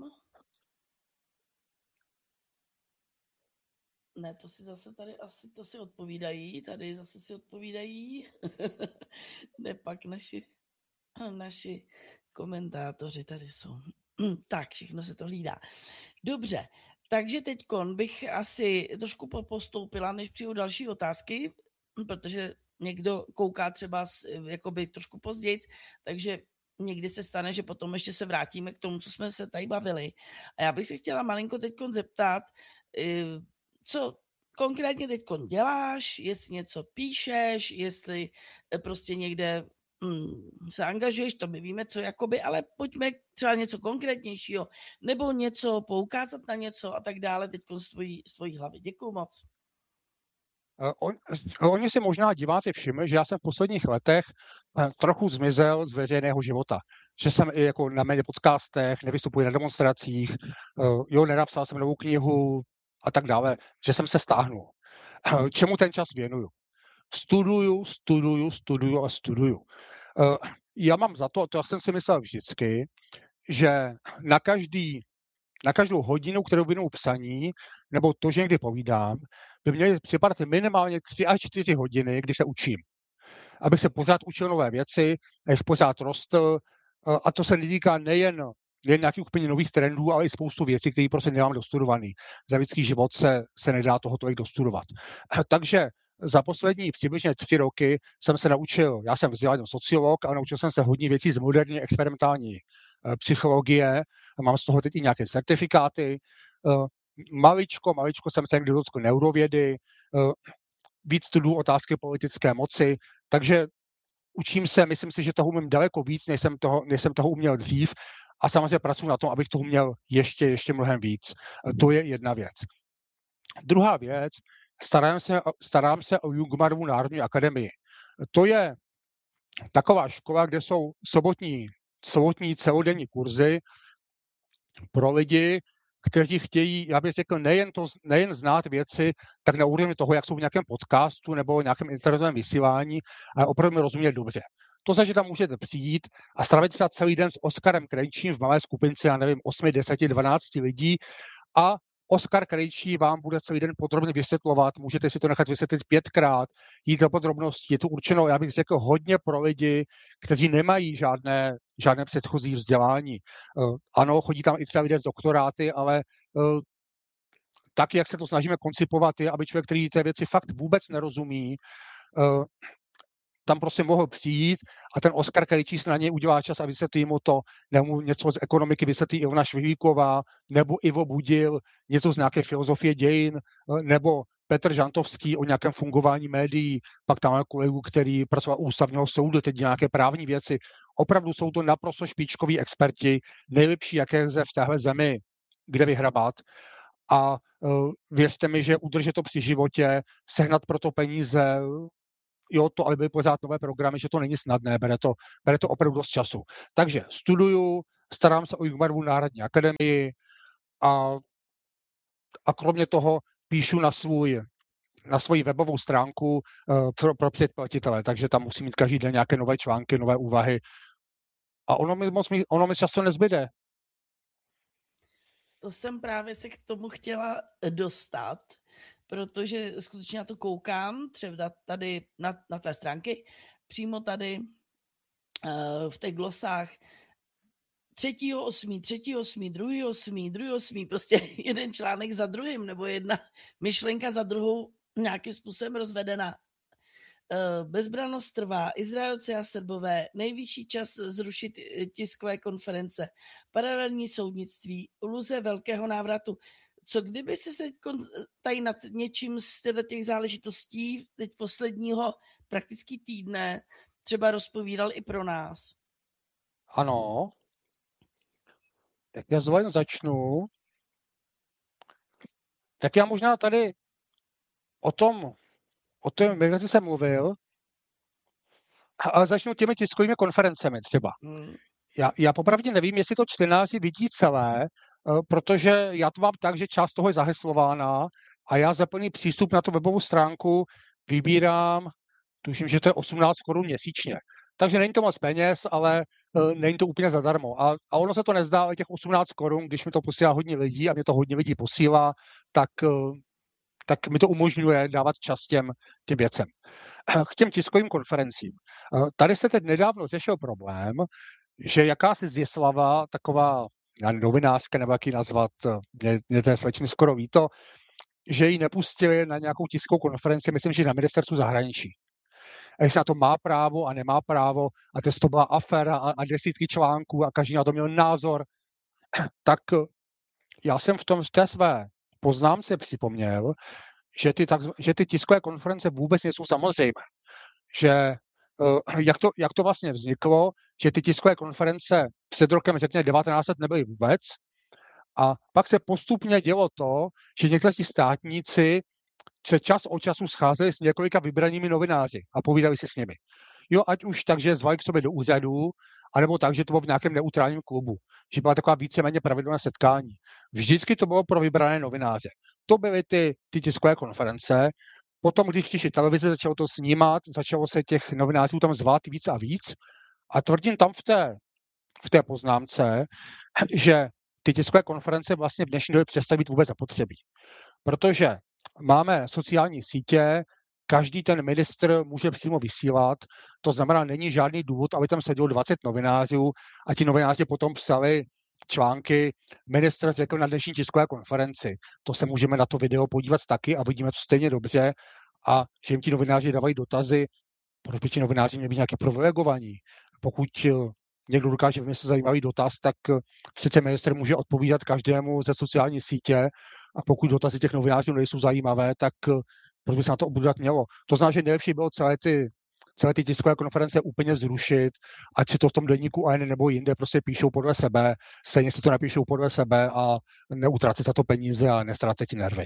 Ne, to si zase tady asi, to si odpovídají, tady zase si odpovídají. Ne, pak naši, naši komentátoři tady jsou. Tak, všechno se to hlídá. Dobře, takže teďkon bych asi trošku postoupila, než přijdu další otázky, protože někdo kouká třeba jakoby trošku později, takže někdy se stane, že potom ještě se vrátíme k tomu, co jsme se tady bavili. A já bych se chtěla malinko teďkon zeptat, co konkrétně teďkon děláš, jestli něco píšeš, jestli prostě někde hmm, se angažuješ, to my víme, co jakoby, ale pojďme třeba něco konkrétnějšího, nebo něco, poukázat na něco a tak dále teďkon z tvojí, z tvojí hlavy. Děkuju moc. On, oni si možná diváci všimli, že já jsem v posledních letech trochu zmizel z veřejného života. Že jsem i jako na méně podcastech, nevystupuji na demonstracích, jo, nenapsal jsem novou knihu a tak dále, že jsem se stáhnul. Čemu ten čas věnuju? Studuju, studuju, studuju a studuju. Já mám za to, to jsem si myslel vždycky, že na každý Na každou hodinu, kterou věnuju psaní, nebo to, že někdy povídám, by měly připadat minimálně tři až čtyři hodiny, kdy se učím. Abych se pořád učil nové věci, abych pořád rostl. A to se netýká nejen, nejen nějakých úplně nových trendů, ale i spoustu věcí, které prostě nemám dostudovaný. Za lidský život se, se nedá toho tolik dostudovat. Takže za poslední přibližně tři roky jsem se naučil, já jsem vzdělaný sociolog, a naučil jsem se hodně věcí z moderní experimentální psychologie, mám z toho teď i nějaké certifikáty. Maličko, maličko jsem se někdy dotkl neurovědy, víc studuju otázky politické moci, takže učím se, myslím si, že toho umím daleko víc, než jsem toho, než jsem toho uměl dřív, a samozřejmě pracuji na tom, abych toho uměl ještě, ještě mnohem víc. To je jedna věc. Druhá věc, starám se, starám se o Jungmannovu Národní akademii. To je taková škola, kde jsou sobotní, sobotní celodenní kurzy pro lidi, kteří chtějí, já bych řekl, nejen, to, nejen znát věci, tak na úrovni toho, jak jsou v nějakém podcastu nebo nějakém internetovém vysílání, ale opravdu rozumět dobře. To znamená, že tam můžete přijít a strávit třeba celý den s Oskarem Krejčím v malé skupince, já nevím, osm, deset, dvanáct lidí, a Oskar Krejčí vám bude celý den podrobně vysvětlovat, můžete si to nechat vysvětlit pětkrát, jít do podrobností. Je to určeno, já bych řekl, hodně pro lidi, kteří nemají žádné, žádné předchozí vzdělání. Uh, ano, chodí tam i třeba lidé z doktoráty, ale uh, tak, jak se to snažíme koncipovat, je, aby člověk, který té věci fakt vůbec nerozumí, uh, tam prostě mohl přijít a ten Oskar, který číst na něj udělá čas a vysvětlí mu to, nebo něco z ekonomiky vysvětlí Ivona Švihlíková, nebo Ivo Budil, něco z nějaké filozofie dějin, nebo Petr Žantovský o nějakém fungování médií, pak tam máme kolegu, který pracoval u ústavního soudu, teď nějaké právní věci. Opravdu jsou to naprosto špičkoví experti, nejlepší, jaké lze v téhle zemi kde vyhrabat. A uh, věřte mi, že udržet to při životě, sehnat pro to peníze, jo, to, aby byly pořád nové programy, že to není snadné, bere to, bere to opravdu dost času. Takže studuju, starám se o Jugmarovu národní akademii a, a kromě toho píšu na svůj na svoji webovou stránku uh, pro, pro předplatitele, takže tam musím mít každý den nějaké nové články, nové úvahy. A ono mi moc ono mi často nezbyde. To jsem právě se k tomu chtěla dostat, protože skutečně na to koukám, třeba tady na, na tvé stránky, přímo tady uh, v těch glosách třetího osmý, třetího osmý, druhý osmý, druhý osmý, prostě jeden článek za druhým, nebo jedna myšlenka za druhou nějakým způsobem rozvedena. Bezbrannost trvá, Izraelci a Srbové, nejvyšší čas zrušit tiskové konference, paralelní soudnictví, iluze velkého návratu. Co kdyby si se tady nad něčím z těch záležitostí teď posledního prakticky týdne třeba rozpovídal i pro nás? Ano. Tak já znovu začnu. Tak já možná tady o tom, o té migraci jsem mluvil, ale začnu těmi tiskovými konferencemi třeba. Hmm. Já, já popravdě nevím, jestli to čtenáři vidí celé, protože já to mám tak, že část toho je zaheslována a já za plný přístup na tu webovou stránku vybírám, tuším, že to je osmnáct korun měsíčně. Takže není to moc peněz, ale uh, není to úplně zadarmo. A, a ono se to nezdá, ale těch osmnáct korun, když mi to posílá hodně lidí a mě to hodně lidí posílá, tak, uh, tak mi to umožňuje dávat čas těm, těm věcem. K těm tiskovým konferencím. Uh, tady se teď nedávno řešil problém, že jakási Zjeslava, taková novinářka, nebo jak ji nazvat, mě, mě té slečny skoro ví to, že ji nepustili na nějakou tiskovou konferenci, myslím, že na ministerstvu zahraničí. A jestli na to má právo a nemá právo, a to byla aféra a, a desítky článků a každý na to měl názor, tak já jsem v tom v té své poznámce připomněl, že ty, tak, že ty tiskové konference vůbec nejsou samozřejmé. Že jak to, jak to vlastně vzniklo, že ty tiskové konference před rokem, řekněme devatenáct let, nebyly vůbec. A pak se postupně dělo to, že někteří státníci se čas od času scházeli s několika vybranými novináři a povídali si s nimi. Jo, ať už tak, že zvali k sobě do úřadu, anebo tak, že to bylo v nějakém neutrálním klubu. Že byla taková víceméně pravidelná setkání. Vždycky to bylo pro vybrané novináře. To byly ty, ty tiskové konference. Potom, když přišly televize, začalo to snímat, začalo se těch novinářů tam zvát víc a víc. A tvrdím tam v té, v té poznámce, že ty tiskové konference vlastně v dnešní době přestaly být vůbec zapotřebí. Protože máme sociální sítě, každý ten ministr může přímo vysílat, to znamená, není žádný důvod, aby tam sedělo dvacet novinářů a ti novináři potom psali články, ministr řekl na dnešní tiskové konferenci. To se můžeme na to video podívat taky a vidíme to stejně dobře a že jim ti novináři dávají dotazy, proč by ti novináři měli být nějaký privilegovaní. Pokud někdo dokáže vymyslet zajímavý dotaz, tak sice ministr může odpovídat každému ze sociální sítě a pokud dotazy těch novinářů nejsou zajímavé, tak proč by se na to obudat mělo. To znamená, že nejlepší bylo celé ty, celé ty tiskové konference úplně zrušit, ať si to v tom deníku A N nebo jinde prostě píšou podle sebe, stejně si to napíšou podle sebe a neutracet za to peníze a nestrácet ti nervy.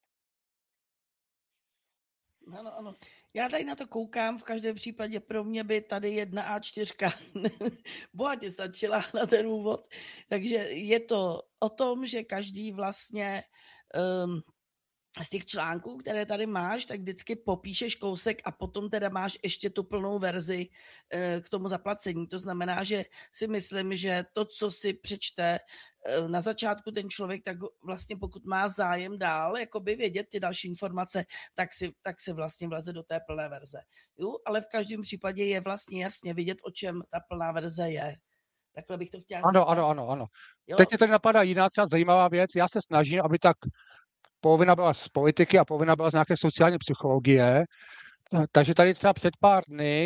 Ano, ano. Já tady na to koukám, v každém případě pro mě by tady jedna á čtyři bohatě stačila na ten úvod. Takže je to o tom, že každý vlastně um, z těch článků, které tady máš, tak vždycky popíšeš kousek a potom teda máš ještě tu plnou verzi uh, k tomu zaplacení. To znamená, že si myslím, že to, co si přečte uh, na začátku ten člověk, tak vlastně pokud má zájem dál jakoby vědět ty další informace, tak si, tak si vlastně vleze do té plné verze. Jo? Ale v každém případě je vlastně jasně vidět, o čem ta plná verze je. Takhle bych to chtěla Ano, ano, ano, ano. Jo? Teď mě tady napadá jiná třeba zajímavá věc. Já se snažím, aby tak polovina byla z politiky a polovina byla z nějaké sociální psychologie. Takže tady třeba před pár dny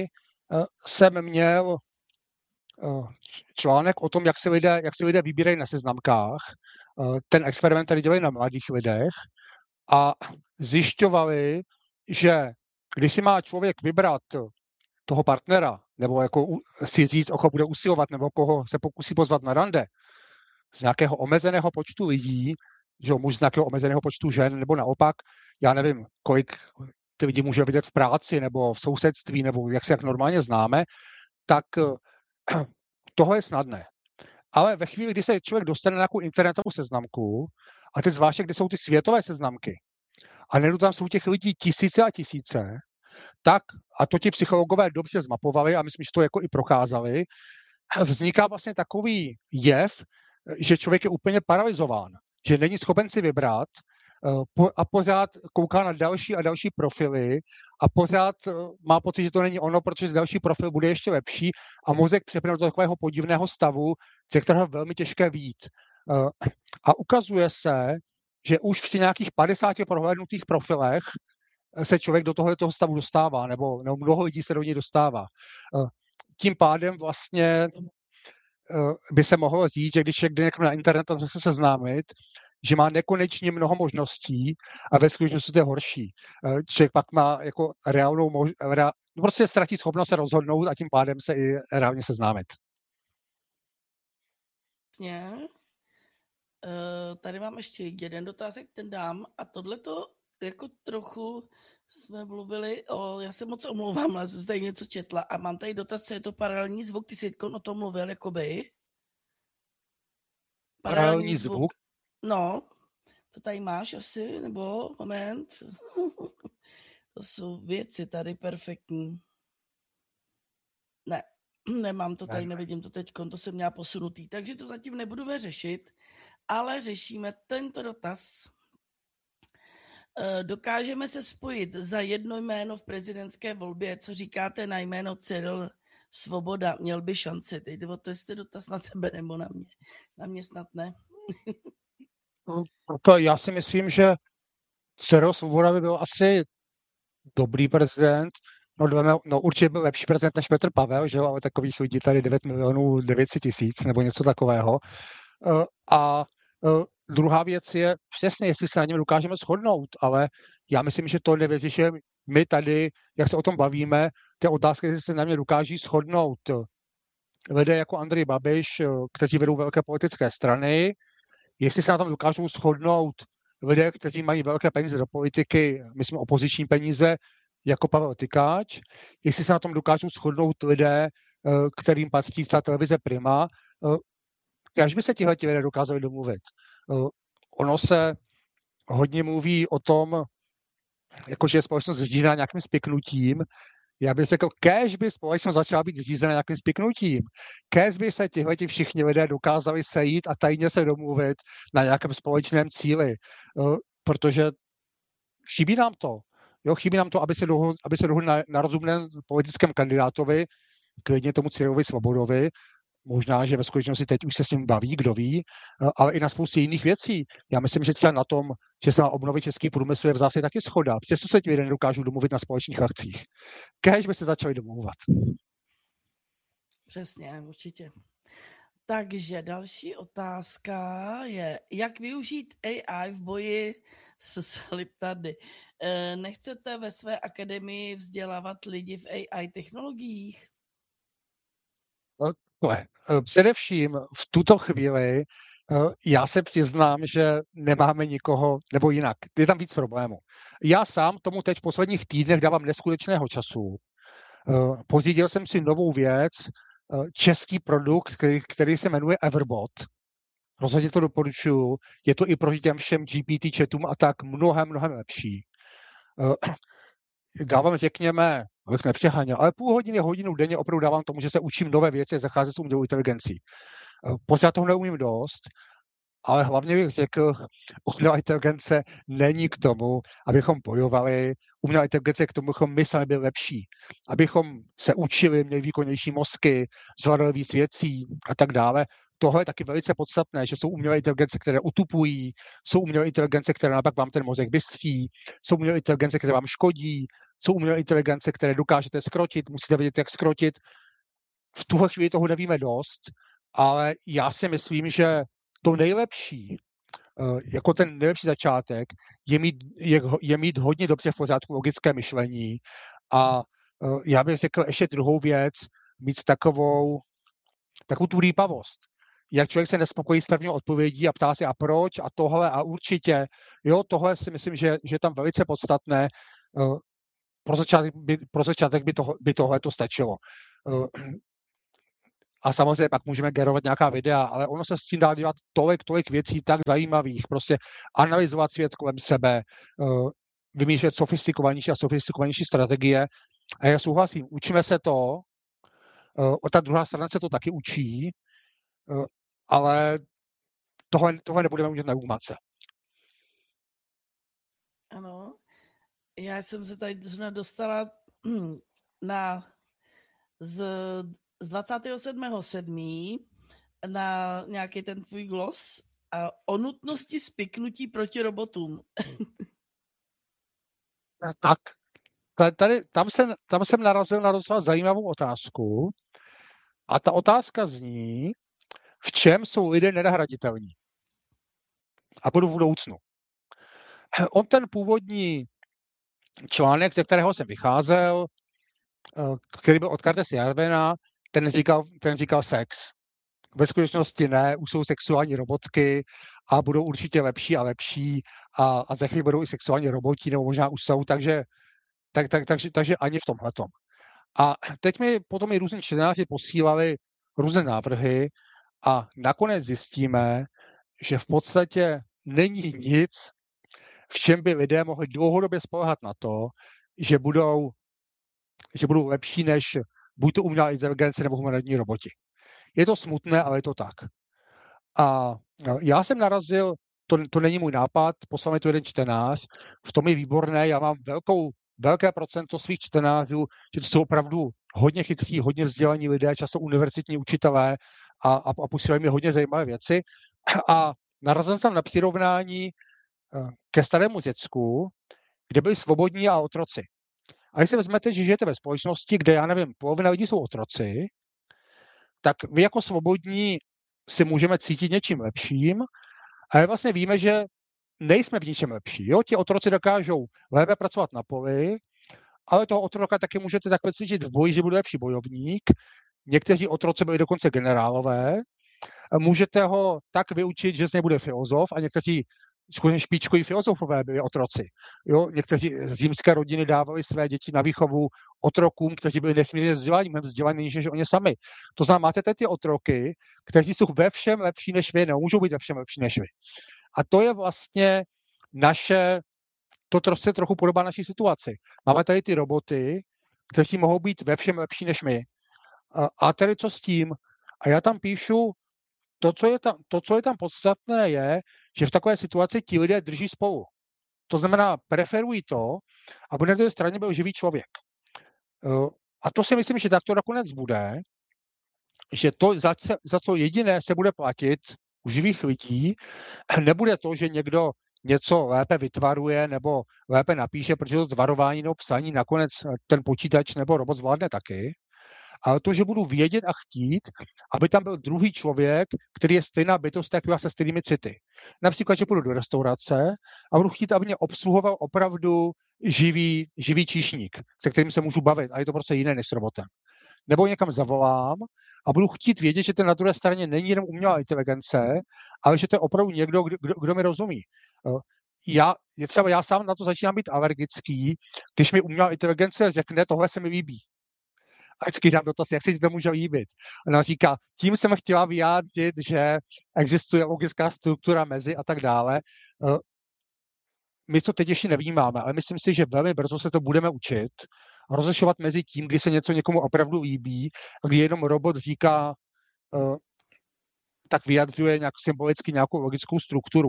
jsem měl článek o tom, jak se lidé, jak se lidé vybírají na seznamkách. Ten experiment tady dělají na mladých lidech a zjišťovali, že když si má člověk vybrat toho partnera, nebo jako si říct, o koho bude usilovat, nebo koho se pokusí pozvat na rande, z nějakého omezeného počtu lidí, že jo, muž z nějakého omezeného počtu žen, nebo naopak, já nevím, kolik ty lidi může vidět v práci, nebo v sousedství, nebo jak se jak normálně známe, tak toho je snadné. Ale ve chvíli, kdy se člověk dostane na nějakou internetovou seznamku, a teď zvláště, kde jsou ty světové seznamky, a nejenom tam jsou těch lidí tisíce a tisíce, tak, a to ti psychologové dobře zmapovali, a myslím, že to jako i procházeli, vzniká vlastně takový jev, že člověk je úplně paralyzován, že není schopen si vybrat a pořád kouká na další a další profily a pořád má pocit, že to není ono, protože další profil bude ještě lepší a mozek přepne do takového podivného stavu, ze kterého je velmi těžké vyjít. A ukazuje se, že už při nějakých padesáti prohlédnutých profilech se člověk do tohoto stavu dostává, nebo, nebo mnoho lidí se do něj dostává. Tím pádem vlastně by se mohlo říct, že když je někdo na internetu se seznámit, že má nekonečně mnoho možností a ve skutečnosti to je horší. Člověk pak má jako reálnou možnost, rea, prostě ztratí schopnost se rozhodnout a tím pádem se i reálně seznámit. Vlastně. Tady mám ještě jeden dotazek, ten dám a tohleto jako trochu jsme mluvili o, já se moc omlouvám, ale jsem tady něco četla a mám tady dotaz, co je to paralelní zvuk, ty jsi o tom mluvil, jakoby. Paralelní, paralelní zvuk. zvuk? No, to tady máš asi, nebo moment. To jsou věci tady perfektní. Ne, nemám to tady, nevidím to teď, to jsem měla posunutý, takže to zatím nebudeme řešit, ale řešíme tento dotaz. Dokážeme se spojit za jedno jméno v prezidentské volbě, co říkáte na jméno Cyril Svoboda, měl by šanci. Teď jde o to, jestli dotaz na sebe nebo na mě. Na mě snad ne. To já si myslím, že Cyril Svoboda by byl asi dobrý prezident. No, no určitě byl lepší prezident než Petr Pavel, že jo, ale takových lidí tady devět milionů devět set tisíc nebo něco takového. A druhá věc je přesně, jestli se na něm dokážeme shodnout, ale já myslím, že to nevyřešíme my tady, jak se o tom bavíme, ty otázky, jestli se na mě dokáží shodnout lidé jako Andrej Babiš, kteří vedou velké politické strany, jestli se na tom dokážou shodnout lidé, kteří mají velké peníze do politiky, myslím opoziční peníze, jako Pavel Tykáč, jestli se na tom dokážou shodnout lidé, kterým patří ta televize Prima, až by se tihle lidé dokázali domluvit. Ono se hodně mluví o tom, jakože je společnost řízená nějakým spiknutím. Já bych řekl, kéž by společnost začala být řízena nějakým spiknutím. Kéž by se tihle všichni lidé dokázali sejít a tajně se domluvit na nějakém společném cíli. Protože chybí nám to. Jo, chybí nám to, aby se dohodli, aby se dohodli na, na rozumném politickém kandidátovi, klidně tomu Cyrilovi Svobodovi. Možná, že ve skutečnosti teď už se s ním baví, kdo ví, ale i na spoustě jiných věcí. Já myslím, že třeba na tom, že se má obnovit český průmysl, je v zásadě taky shoda. Přesto se ti lidé nedokážou domluvit na společných akcích. Kéž by se začali domlouvat. Přesně, určitě. Takže další otázka je, jak využít A I v boji s sliptady. Nechcete ve své akademii vzdělávat lidi v A I technologiích? Především v tuto chvíli já se přiznám, že nemáme nikoho, nebo jinak, je tam víc problémů. Já sám tomu teď v posledních týdnech dávám neskutečného času. Pořídil jsem si novou věc, český produkt, který, který se jmenuje Everbot. Rozhodně to doporučuji. Je to i proti těm všem G P T chatům a tak mnohem, mnohem lepší. Dávám, řekněme, abych nepřeháněl, ale půl hodiny, hodinu denně opravdu dávám tomu, že se učím nové věci, zacházet s umělou inteligencí. Pořád toho neumím dost, ale hlavně bych řekl, umělá inteligence není k tomu, abychom bojovali, umělá inteligence je k tomu, abychom my sami byli lepší, abychom se učili, měli výkonnější mozky, zvládali víc věcí a tak dále. Tohle je taky velice podstatné, že jsou umělé inteligence, které utupují, jsou umělé inteligence, které naopak vám ten mozek bystří, jsou umělé inteligence, které vám škodí, co umělé inteligence, které dokážete skrotit, musíte vědět, jak skrotit. V tuhle chvíli toho nevíme dost, ale já si myslím, že to nejlepší, jako ten nejlepší začátek, je mít, je, je mít hodně dobře v pořádku logické myšlení a já bych řekl ještě druhou věc, mít takovou, takovou tu rýpavost. Jak člověk se nespokojí s první odpovědí a ptá se a proč a tohle a určitě. Jo, tohle si myslím, že, že je tam velice podstatné. Pro začátek by, pro začátek by, toho, by tohle to stačilo. A samozřejmě pak můžeme generovat nějaká videa, ale ono se s tím dá dělat tolik, tolik věcí tak zajímavých. Prostě analyzovat svět kolem sebe, vymýšlet sofistikovanější a sofistikovanější strategie. A já souhlasím, učíme se to, o ta druhá strana se to taky učí, ale tohle, tohle nebudeme umět neumat se. Ano, já jsem se tady dostala na z, z dvacátého sedmého sedmého na nějaký ten tvůj gloss a o nutnosti spiknutí proti robotům. Tak, tady, tam, jsem, tam jsem narazil na docela zajímavou otázku a ta otázka zní, v čem jsou lidé nenahraditelní a budu v budoucnu. On ten původní článek, ze kterého jsem vycházel, který byl od Curtise Yarvina, ten říkal, ten říkal sex. Ve skutečnosti ne, už jsou sexuální robotky a budou určitě lepší a lepší a, a za chvíli budou i sexuální roboti, nebo možná už jsou, takže, tak, tak, takže, takže ani v tomhletom. A teď mi potom i různí čtenáři posílali různé návrhy a nakonec zjistíme, že v podstatě není nic, v čem by lidé mohli dlouhodobě spoléhat na to, že budou, že budou lepší než buď to umělá inteligence nebo humanoidní roboti. Je to smutné, ale je to tak. A já jsem narazil, to, to není můj nápad, poslal mi to jeden čtenář, v tom je výborné, já mám velkou, velké procento svých čtenářů, že to jsou opravdu hodně chytří, hodně vzdělaní lidé, často univerzitní učitelé a, a, a posílají mi hodně zajímavé věci. A narazil jsem na přirovnání ke starému Řecku, kde byli svobodní a otroci. A když si vezmete, že žijete ve společnosti, kde, já nevím, polovina lidí jsou otroci, tak vy jako svobodní si můžeme cítit něčím lepším, ale vlastně víme, že nejsme v ničem lepší. Jo? Ti otroci dokážou lépe pracovat na poli, ale toho otroka taky můžete takhle cvičit v boji, že bude lepší bojovník. Někteří otroci byli dokonce generálové. Můžete ho tak vyučit, že z něj bude filozof a někteří skutečně špičkoví filozofové byli otroci. Jo? Někteří římské rodiny dávali své děti na výchovu otrokům, kteří byli nesmírně vzdělaní, mnohem vzdělanější než oni sami. To znamená, máte ty otroky, kteří jsou ve všem lepší než vy, nemůžou být ve všem lepší než vy. A to je vlastně naše, to se trochu podobá naší situaci. Máme tady ty roboty, kteří mohou být ve všem lepší než my. A, a tedy co s tím? A já tam píšu, to co, je tam, to, co je tam podstatné, je, že v takové situaci ti lidé drží spolu. To znamená, preferují to, aby na té straně byl živý člověk. A to si myslím, že tak to nakonec bude, že to, za, za co jediné se bude platit u živých lidí, nebude to, že někdo něco lépe vytvaruje nebo lépe napíše, protože to tvarování nebo psaní nakonec ten počítač nebo robot zvládne taky, ale to, že budu vědět a chtít, aby tam byl druhý člověk, který je stejná bytost, jak já se stejnými city. Například, že půjdu do restaurace a budu chtít, aby mě obsluhoval opravdu živý, živý číšník, se kterým se můžu bavit, a je to prostě jiné než s robotem. Nebo někam zavolám a budu chtít vědět, že ten na druhé straně není jenom umělá inteligence, ale že to je opravdu někdo, kdo, kdo, kdo mi rozumí. Já, je třeba já sám na to začínám být alergický, když mi umělá inteligence řekne, tohle se mi líbí. A vždycky dám dotaz, jak se ti to může líbit. Ona říká, tím jsem chtěla vyjádřit, že existuje logická struktura mezi a tak dále. My to teď ještě nevnímáme, ale myslím si, že velmi brzo se to budeme učit. Rozlišovat mezi tím, kdy se něco někomu opravdu líbí a kdy jenom robot říká, tak vyjadřuje nějak symbolicky nějakou logickou strukturu.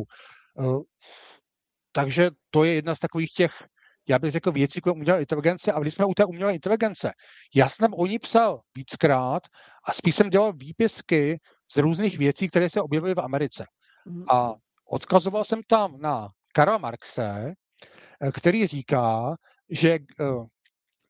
Takže to je jedna z takových těch, já bych řekl, věcí kolem umělé inteligence. A když jsme u té umělé inteligence, já jsem o ní psal víckrát a spíš jsem dělal výpisky z různých věcí, které se objevily v Americe. A odkazoval jsem tam na Karla Marxe, který říká, že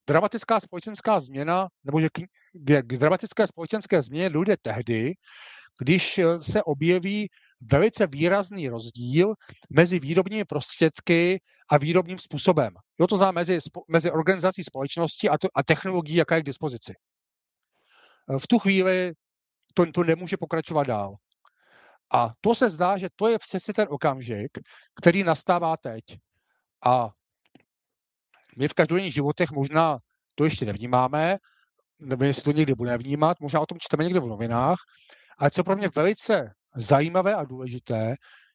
dramatická společenská změna, nebo že k, k dramatické společenské změně dojde tehdy, když se objeví velice výrazný rozdíl mezi výrobními prostředky a výrobním způsobem. Jo, to znamená mezi, mezi organizací společnosti a, to, a technologií, jaká je k dispozici. V tu chvíli to, to nemůže pokračovat dál. A to se zdá, že to je přesně ten okamžik, který nastává teď. A my v každodenních životech možná to ještě nevnímáme, nebo jestli to někdy budeme vnímat, možná o tom čteme někde v novinách, ale co pro mě velice zajímavé a důležité,